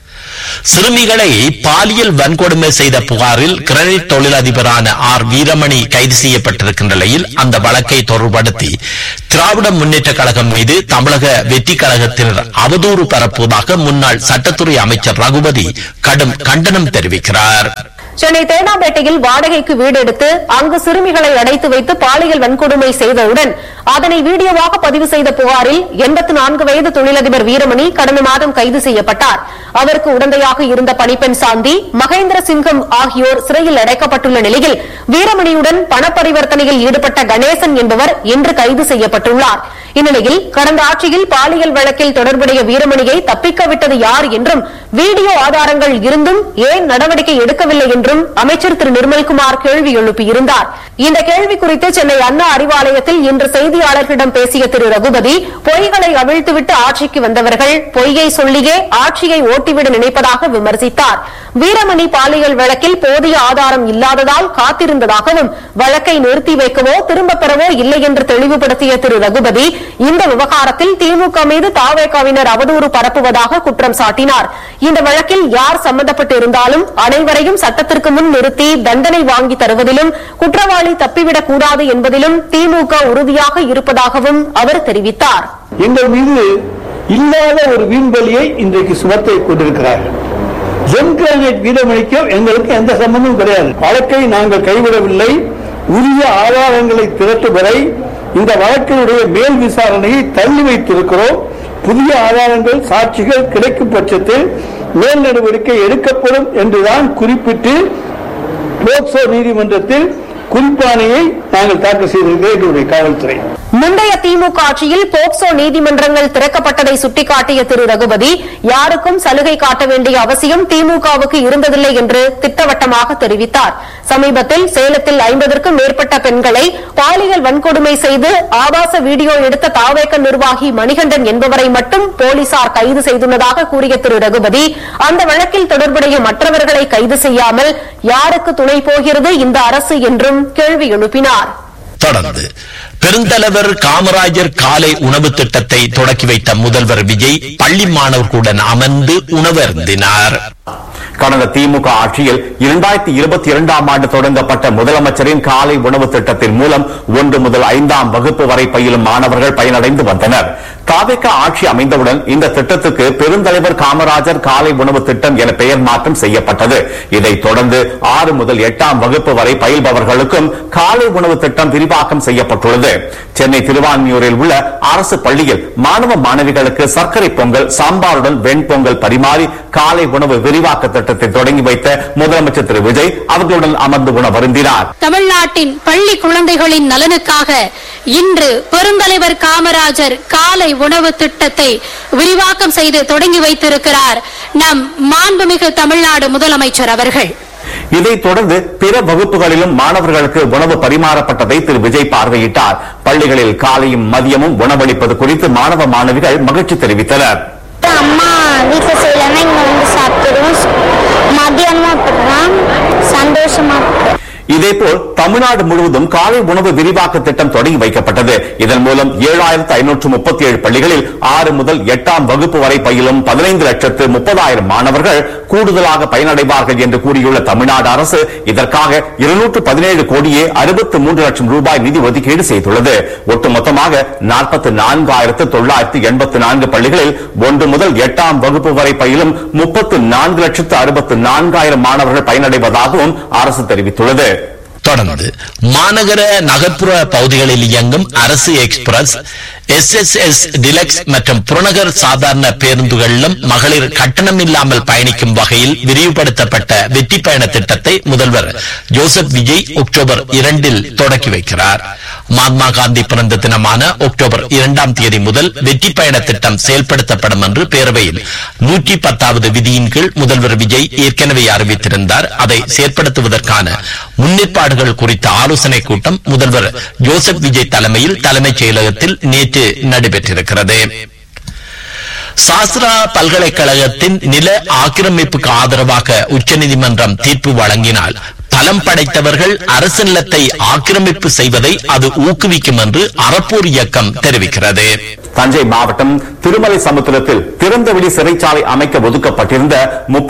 Speaker 1: சிறுமிகளை பாலியல் வன்கொடுமை செய்த புகாரில் கிரெடிட் தொழிலதிபரான ஆர் வீரமணி கைது செய்யப்பட்டிருக்கின்ற நிலையில் அந்த வழக்கை தொடர்படுத்தி திராவிட முன்னேற்ற கழகம் மீது தமிழக வெற்றி கழகத்தினர் அவதூறு பரப்புவதாக முன்னாள் சட்டத்துறை அமைச்சர் ரகுபதி கடும் கண்டனம் தெரிவிக்கிறார்.
Speaker 6: சென்னை தேனாம்பேட்டையில் வாடகைக்கு வீடு எடுத்து அங்கு சிறுமிகளை அடைத்து வைத்து பாலியல் வன்கொடுமை செய்தவுடன் அதனை வீடியோவாக பதிவு செய்த புகாரில் 84 வயது தொழிலதிபர் வீரமணி கடந்த மாதம் கைது செய்யப்பட்டார். அவருக்கு உடந்தையாக இருந்த பணிப்பெண் சாந்தி, மகேந்திர சிங்கம் ஆகியோர் சிறையில் அடைக்கப்பட்டுள்ள நிலையில் வீரமணியுடன் பணப்பரிவர்த்தனையில் ஈடுபட்ட கணேசன் என்பவர் இன்று கைது செய்யப்பட்டுள்ளார். இந்நிலையில் கடந்த ஆட்சியில் பாலியல் வழக்கில் தொடர்புடைய வீரமணியை தப்பிக்க விட்டது யார் என்றும் வீடியோ ஆதாரங்கள் இருந்தும் ஏன் நடவடிக்கை எடுக்கவில்லை என்றும் அமைச்சர் திரு நிர்மல்குமார் கேள்வி எழுப்பியிருந்தார். இந்த கேள்வி குறித்து சென்னை அண்ணா அறிவாலயத்தில் இன்று செய்தியாளர்களிடம் பேசிய திரு ரகுபதி, பொய்களை அவிழ்த்துவிட்டு ஆட்சிக்கு வந்தவர்கள் பொய்யை சொல்லியே ஆட்சியை ஓட்டிவிட நினைப்பதாக விமர்சித்தார். வீரமணி பாலியல் வழக்கில் போதிய ஆதாரம் இல்லாததால் காத்திருந்ததாகவும் வழக்கை நிறுத்தி வைக்கவோ திரும்பப் பெறவோ இல்லை என்று தெளிவுபடுத்திய திரு ரகுபதி, இந்த விவகாரத்தில் திமுக மீது தாவேகாவினர் அவதூறு பரப்புவதாக குற்றம் சாட்டினார். இந்த வழக்கில் யார் சம்பந்தப்பட்டு இருந்தாலும் அனைவரையும் சட்டத்திற்கு முன் நிறுத்தி தண்டனை வாங்கி தருவதிலும் குற்றவாளி தப்பிவிடக் கூடாது என்பதிலும் திமுக உறுதியாக இருப்பதாகவும் அவர் தெரிவித்தார்.
Speaker 9: எங்கள் மீது இல்லாத ஒரு வீண்பலியை இன்றைக்கு சுமத்தை கொண்டிருக்கிறார்கள். ஜென்கிரானைட் வீரமணிக்கும் எங்களுக்கு எந்த சம்பந்தமும் கிடையாது. வழக்கை நாங்கள் கைவிடவில்லை. உரிய ஆதாரங்களை திரட்டும் வரை இந்த வழக்கினுடைய மேல் விசாரணையை தள்ளி வைத்திருக்கிறோம். புதிய ஆதாரங்கள், சாட்சிகள் கிடைக்கும் பட்சத்தில் மேல் நடவடிக்கை எடுக்கப்படும் என்றுதான் குறிப்பிட்டு போக்சோ நீதிமன்றத்தில் குறிப்பாணையை நாங்கள் தாக்கல் செய்திருக்கிறோம் எங்களுடைய காவல்துறை.
Speaker 6: முந்தைய திமுக ஆட்சியில் போக்சோ நீதிமன்றங்கள் திறக்கப்பட்டதை சுட்டிக்காட்டிய திரு ரகுபதி, யாருக்கும் சலுகை காட்ட வேண்டிய அவசியம் திமுகவுக்கு இருந்ததில்லை என்று திட்டவட்டமாக தெரிவித்தார். சமீபத்தில் சேலத்தில் 50க்கும் மேற்பட்ட பெண்களை பாலியல் வன்கொடுமை செய்து ஆபாச வீடியோ எடுத்த தாவேக நிர்வாகி மணிகண்டன் என்பவரை மட்டும் போலீசார் கைது செய்துள்ளதாக கூறிய திரு ரகுபதி, அந்த வழக்கில் தொடர்புடைய மற்றவர்களை கைது செய்யாமல் யாருக்கு துணை போகிறது இந்த அரசு என்றும் கேள்வி எழுப்பினார்.
Speaker 1: தொடர்ந்து பெருந்தலைவர் காமராஜர் காலை உணவு திட்டத்தை தொடக்கி வைத்த முதல்வர் விஜய் பள்ளி மாணவர்களுடன் அமர்ந்து உணவருந்தினார்.
Speaker 7: கடந்த திமுக ஆட்சியில் 2022ஆம் ஆண்டு தொடங்கப்பட்ட முதலமைச்சரின் காலை உணவு திட்டத்தின் மூலம் 1 முதல் 5ஆம் வகுப்பு வரை பயிலும் மாணவர்கள் பயனடைந்து வந்தனர். தாவேக ஆட்சி அமைந்தவுடன் இந்த திட்டத்துக்கு பெருந்தலைவர் காமராஜர் காலை உணவு திட்டம் என பெயர் மாற்றம் செய்யப்பட்டது. இதைத் தொடர்ந்து 6 முதல் 8ஆம் வகுப்பு வரை பயில்பவர்களுக்கும் காலை உணவு திட்டம் விரிவாக்கம் செய்யப்பட்டுள்ளது. சென்னை திருவான்மியூரில் உள்ள அரசு பள்ளியில் மாணவ மாணவிகளுக்கு சர்க்கரை பொங்கல், சாம்பாருடன் வெண்பொங்கல் பரிமாறி காலை உணவு விரிவாக்க திட்டத்தை தொடங்கி வைத்த முதலமைச்சர் திரு விஜய் அவர்களுடன் அமர்ந்து உணவருந்தினார்.
Speaker 10: தமிழ்நாட்டின் பள்ளி குழந்தைகளின் நலனுக்காக இன்று பெருந்தலைவர் காமராஜர் காலை உணவு திட்டத்தை விரிவாக்கம் செய்து தொடங்கி வைத்திருக்கிறார் நம் மாண்புமிகு தமிழ்நாடு முதலமைச்சர் அவர்கள்.
Speaker 7: இதைத் தொடர்ந்து பிற வகுப்புகளிலும் மாணவர்களுக்கு உணவு பரிமாறப்பட்டதை திரு விஜய் பார்வையிட்டார். பள்ளிகளில் காலையும் மதியமும் உணவளிப்பது குறித்து மாணவ மாணவிகள் மகிழ்ச்சி தெரிவித்தனர்.
Speaker 11: அம்மா வீட்டில் செய்யலன்னா இங்க வந்து சாப்பிடுவோம், மதியானமா போடுறோம், சந்தோஷமா இருக்கு.
Speaker 7: இதேபோல் தமிழ்நாடு முழுவதும் காலை உணவு விரிவாக்க திட்டம் தொடங்கி வைக்கப்பட்டது. இதன் மூலம் 7537 பள்ளிகளில் 6 முதல் 8ஆம் வகுப்பு வரை பயிலும் 15,30,000 மாணவர்கள் கூடுதலாக பயனடைவார்கள் என்று கூறியுள்ள தமிழ்நாடு அரசு இதற்காக 217 கோடியே 63 லட்சம் ரூபாய் நிதி ஒதுக்கீடு செய்துள்ளது. ஒட்டுமொத்தமாக 44,984 பள்ளிகளில் 1 முதல் 8ஆம் வகுப்பு வரை பயிலும் 34,64,000 மாணவர்கள் பயனடைவதாகவும் அரசு தெரிவித்துள்ளது.
Speaker 1: தொடர்ந்து மாநகர நகர்ப்புற பகுதிகளில் இயங்கும் அரசு எக்ஸ்பிரஸ், SSS டிலக்ஸ் மற்றும் புறநகர் சாதாரண பேருந்துகளிலும் மகளிர் கட்டணம் இல்லாமல் பயணிக்கும் வகையில் விரிவுபடுத்தப்பட்ட வெற்றி பயண திட்டத்தை முதல்வர் ஜோசப் விஜய் அக்டோபர் 2 தொடக்கி வைக்கிறார். மகாத்மா காந்தி பிறந்த தினமான அக்டோபர் 2ஆம் தேதி முதல் வெற்றி பயண திட்டம் செயல்படுத்தப்படும் என்று பேரவையில் 110வது விதியின் கீழ் முதல்வர் விஜய் ஏற்கனவே அறிவித்திருந்தார். அதை செயற்படுத்துவதற்கான முன்னேற்பாடுகள் குறித்த ஆலோசனை கூட்டம் முதல்வர் ஜோசப் விஜய் தலைமையில் தலைமைச் செயலகத்தில் நேற்று நடைபெற்றிருக்கிறது. சாஸ்திரா பல்கலைக்கழகத்தின் நில ஆக்கிரமிப்புக்கு ஆதரவாக உச்சநீதிமன்றம் தீர்ப்பு வழங்கினால் பலம் படைத்தவர்கள் அரசு நிலத்தை ஆக்கிரமிப்பு செய்வதை அது ஊக்குவிக்கும் என்று அறப்போர் இயக்கம் தெரிவிக்கிறது.
Speaker 12: தஞ்சை மாவட்டம் திருமலை சமுத்திரத்தில் திறந்தவெளி சிறைச்சாலை அமைக்க ஒதுக்கப்பட்டிருந்த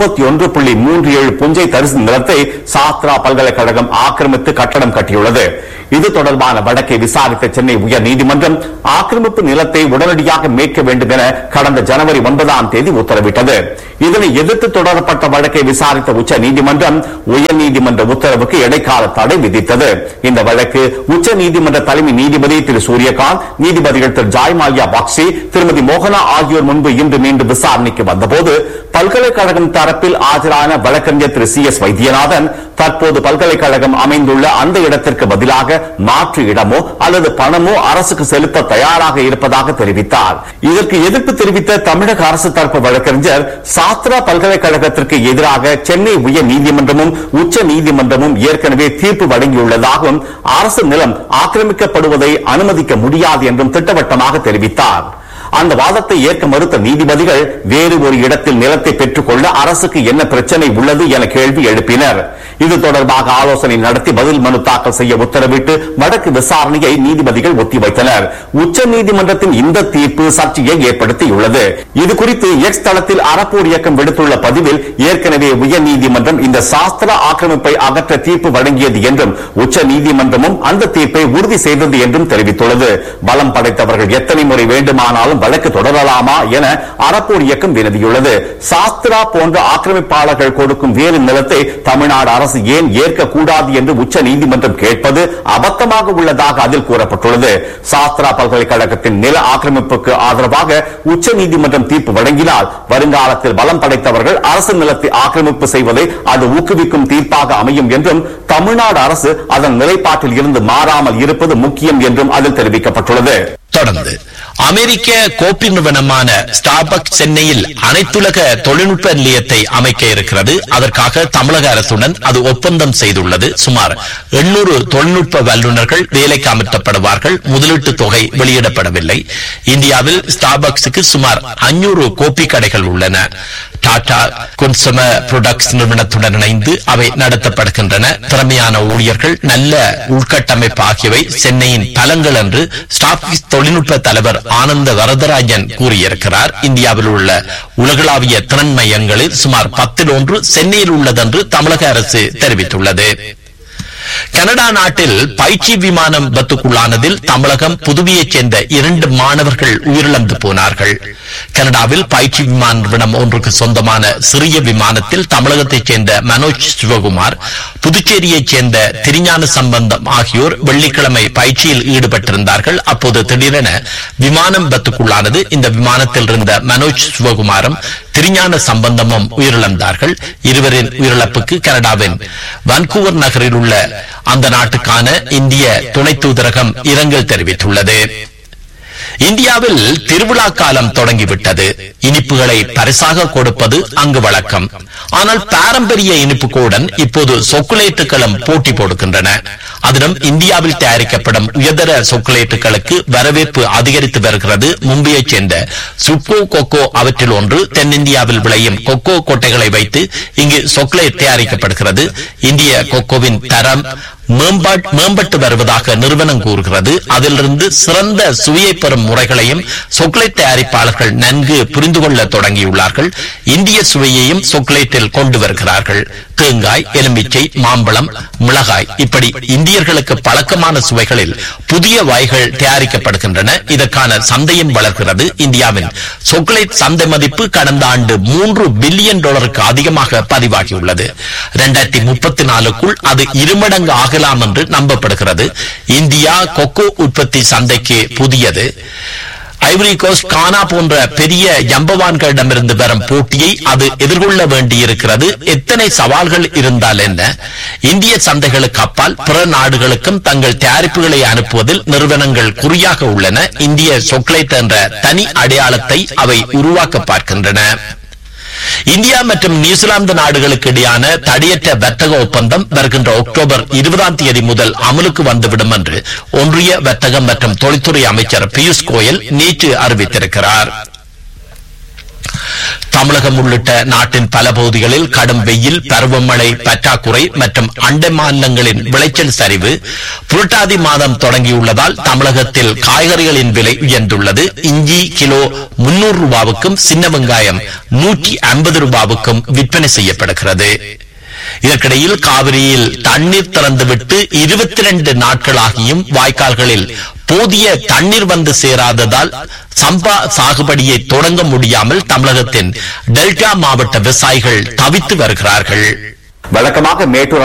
Speaker 12: 31.37 புஞ்சை தரிசு நிலத்தை சாஸ்திரா பல்கலைக்கழகம் ஆக்கிரமித்து கட்டடம் கட்டியுள்ளது. இது தொடர்பான வழக்கை விசாரித்த சென்னை உயர் நீதிமன்றம் ஆக்கிரமிப்பு நிலத்தை உடனடியாக மீட்க வேண்டும் என கடந்த ஜனவரி 9ஆம் தேதி உத்தரவிட்டது. இதனை எதிர்த்து தொடரப்பட்ட வழக்கை விசாரித்த உச்ச நீதிமன்றம் உயர் நீதிமன்ற உத்தரவுக்கு இடைக்கால தடை விதித்தது. இந்த வழக்கு உச்ச நீதிமன்ற தலைமை நீதிபதி திரு சூரியகாந்த், நீதிபதிகள் திரு ஜாய்மால்யா பாக்சி, திருமதி மோகனா ஆகியோர் முன்பு இன்று மீண்டும் விசாரணைக்கு வந்தபோது பல்கலைக்கழகம் தரப்பில் ஆஜரான வழக்கறிஞர் திரு சி எஸ் வைத்தியநாதன் தற்போது பல்கலைக்கழகம் அமைந்துள்ள அந்த இடத்திற்கு பதிலாக மாற்று இடமோ அல்லது பணமோ அரசுக்கு செலுத்த தயாராக இருப்பதாக தெரிவித்தார். இதற்கு எதிர்ப்பு தெரிவித்த தமிழக அரசு தரப்பு வழக்கறிஞர் சாஸ்திரா பல்கலைக்கழகத்திற்கு எதிராக சென்னை உயர் நீதிமன்றமும் உச்ச நீதிமன்றமும் ஏற்கனவே தீர்ப்பு வழங்கியுள்ளதாகவும் அரசு நிலம் ஆக்கிரமிக்கப்படுவதை அனுமதிக்க முடியாது என்றும் திட்டவட்டமாக தெரிவித்தார். அந்த வாதத்தை ஏற்க மறுத்த நீதிபதிகள் வேறு ஒரு இடத்தில் நிலத்தை பெற்றுக் கொள்ள அரசுக்கு என்ன பிரச்சனை உள்ளது என கேள்வி எழுப்பினர். இது தொடர்பாக ஆலோசனை நடத்தி பதில் மனு தாக்கல் செய்ய உத்தரவிட்டு வழக்கு விசாரணையை நீதிபதிகள் ஒத்திவைத்தனர். உச்ச நீதிமன்றத்தின் இந்த தீர்ப்பு சர்ச்சையை ஏற்படுத்தியுள்ளது. இது குறித்து எக்ஸ் தளத்தில் அறப்போர் இயக்கம் விடுத்துள்ள பதிவில் ஏற்கனவே உயர் நீதிமன்றம் இந்த சாஸ்திரா ஆக்கிரமிப்பை அகற்ற தீர்ப்பு வழங்கியது என்றும் உச்ச நீதிமன்றமும் அந்த தீர்ப்பை உறுதி செய்தது என்றும் தெரிவித்துள்ளது. பலம் படைத்தவர்கள் எத்தனை முறை வேண்டுமானாலும் வழக்கு தொடரலாமா என அறப்போர் இயக்கம் வினவியுள்ளது. சாஸ்திரா போன்ற ஆக்கிரமிப்பாளர்கள் கொடுக்கும் வேறு நிலத்தை தமிழ்நாடு அரசு ஏன் ஏற்கக்கூடாது என்று உச்ச நீதிமன்றம் கேட்பது அபத்தமாக உள்ளதாக அதில் கூறப்பட்டுள்ளது. சாஸ்திரா பல்கலைக்கழகத்தின் நில ஆக்கிரமிப்புக்கு ஆதரவாக உச்ச நீதிமன்றம் தீர்ப்பு வழங்கினால் வருங்காலத்தில் பலம் படைத்தவர்கள் அரசு நிலத்தை ஆக்கிரமிப்பு செய்வதை அது ஊக்குவிக்கும் தீர்ப்பாக அமையும் என்றும் தமிழ்நாடு அரசு அதன் நிலைப்பாட்டில் இருந்து மாறாமல் இருப்பது முக்கியம் என்றும் அதில் தெரிவிக்கப்பட்டுள்ளது.
Speaker 1: தொடர்ந்து அமெரிக்க கோப்பி நிறுவனமான ஸ்டார்பக் சென்னையில் அனைத்துலக தொழில்நுட்ப நிலையத்தை அமைக்க இருக்கிறது. அதற்காக தமிழக அரசுடன் அது ஒப்பந்தம் செய்துள்ளது. சுமார் 800 தொழில்நுட்ப வல்லுநர்கள் வேலைக்கு அமர்த்தப்படுவார்கள். முதலீட்டு தொகை வெளியிடப்படவில்லை. இந்தியாவில் ஸ்டார்பக்ஸுக்கு சுமார் 500 கோப்பி கடைகள் உள்ளன. டாடா கன்சூமர் ப்ராடக்ட்ஸ் நிறுவனத்துடன் இணைந்து அவை நடத்தப்படுகின்றன. திறமையான ஊழியர்கள், நல்ல உள்கட்டமைப்பு ஆகியவை சென்னையின் பலங்கள் என்று ஸ்டார்பக்ஸ் தொழில்நுட்ப தலைவர் ஆனந்த வரதராஜன் கூறியிருக்கிறார். இந்தியாவில் உள்ள உலகளாவிய திறன் மையங்களில் சுமார் 10 ஒன்று சென்னையில் உள்ளதென்று தமிழக அரசு தெரிவித்துள்ளது. கனடா நாட்டில் பயிற்சி விமானம் விபத்துக்குள்ளானதில் தமிழகம் புதுவையைச் சேர்ந்த 2 மாணவர்கள் உயிரிழந்து போனார்கள். கனடாவில் பயிற்சி விமான நிறுவனம் ஒன்றுக்கு சொந்தமான சிறிய விமானத்தில் தமிழகத்தைச் சேர்ந்த மனோஜ் சிவகுமார், புதுச்சேரியைச் சேர்ந்த திருஞான சம்பந்தம் ஆகியோர் வெள்ளிக்கிழமை பயிற்சியில் ஈடுபட்டிருந்தார்கள். அப்போது திடீரென விமானம் விபத்துக்குள்ளானது. இந்த விமானத்தில் இருந்த மனோஜ் சிவகுமாரும் திருஞான சம்பந்தமும் உயிரிழந்தார்கள். இருவரின் உயிரிழப்புக்கு கனடாவின் வான்கூவர் நகரில் உள்ள அந்த நாட்டுக்கான இந்திய துணை தூதரகம் இரங்கல் தெரிவித்துள்ளது. இந்தியாவில் திருவிழா காலம் தொடங்கிவிட்டது. இனிப்புகளை பரிசாக கொடுப்பது அங்கு வழக்கம். ஆனால் பாரம்பரிய இனிப்புகளுடன் இப்போது சொக்குலேட்டுகளும் போட்டி போடுகின்றன. அதிலும் இந்தியாவில் தயாரிக்கப்படும் உயர்தர சொக்குலேட்டுகளுக்கு வரவேற்பு அதிகரித்து வருகிறது. மும்பையைச் சேர்ந்த சுக்கோ கொக்கோ அவற்றில் ஒன்று. தென்னிந்தியாவில் விளையும் கொக்கோ கொட்டைகளை வைத்து இங்கு சொக்குலேட் தயாரிக்கப்படுகிறது. இந்திய கொக்கோவின் தரம் மேம்பட்டு வருவதாக நிறுவனம் கூறுகிறது. அதிலிருந்து சிறந்த சுவையை பெறும் முறைகளையும் சொக்லேட் தயாரிப்பாளர்கள் நன்கு புரிந்து கொள்ள தொடங்கியுள்ளார்கள். இந்திய சுவையையும் சொக்லேட்டில் கொண்டு வருகிறார்கள். தேங்காய், எலுமிச்சை, மாம்பழம், மிளகாய் இப்படி இந்தியர்களுக்கு பழக்கமான சுவைகளில் புதிய வகைகள் தயாரிக்கப்படுகின்றன. இதற்கான சந்தையும் வளர்கிறது. இந்தியாவின் சொக்லேட் சந்தை மதிப்பு கடந்த ஆண்டு $3 பில்லியன் அதிகமாக பதிவாகியுள்ளது. 2034க்குள் அது 2 மடங்கு ஆகலாம் என்று நம்பப்படுகிறது. இந்தியா கொக்கோ உற்பத்தி சந்தைக்கு புதியது. ஐவரி கோஸ்ட், கானா போன்ற பெரிய ஜம்பவான்களிடமிருந்து வரும் போட்டியை அது எதிர்கொள்ள வேண்டியிருக்கிறது. எத்தனை சவால்கள் இருந்தால் என்ன, இந்திய சந்தைகளுக்கு அப்பால் பிற நாடுகளுக்கும் தங்கள் தயாரிப்புகளை அனுப்புவதில் நிறுவனங்கள் குறியாக உள்ளன. இந்திய சொக்லேட் என்ற தனி அடையாளத்தை அவை உருவாக்க பார்க்கின்றன. இந்தியா மற்றும் நியூசிலாந்து நாடுகளுக்கு இடையான தடையற்ற வர்த்தக ஒப்பந்தம் வருகின்ற அக்டோபர் 20ஆம் தேதி முதல் அமலுக்கு வந்துவிடும் என்று ஒன்றிய வர்த்தகம் மற்றும் தொழில்துறை அமைச்சர் பியூஷ் கோயல் நேற்று அறிவித்திருக்கிறார். தமிழகம் உள்ளிட்ட நாட்டின் பல பகுதிகளில் கடும் வெயில், பருவமழை பற்றாக்குறை மற்றும் அண்டை மாநிலங்களின் விளைச்சல் சரிவு புரட்டாதி மாதம் தொடங்கியுள்ளதால் தமிழகத்தில் காய்கறிகளின் விலை உயர்ந்துள்ளது. இஞ்சி கிலோ 300 ரூபாவுக்கும், சின்ன வெங்காயம் 150 ரூபாவுக்கும் விற்பனை செய்யப்படுகிறது. இதற்கிடையில் காவிரியில் தண்ணீர் திறந்துவிட்டு 22 நாட்களாகியும் வாய்க்கால்களில் போதிய தண்ணீர் வந்து சேராததால் சம்பா சாகுபடியை தொடங்க முடியாமல் தமிழகத்தின் டெல்டா மாவட்ட விவசாயிகள் தவித்து வருகிறார்கள்.
Speaker 12: வழக்கமாக மேட்டூர்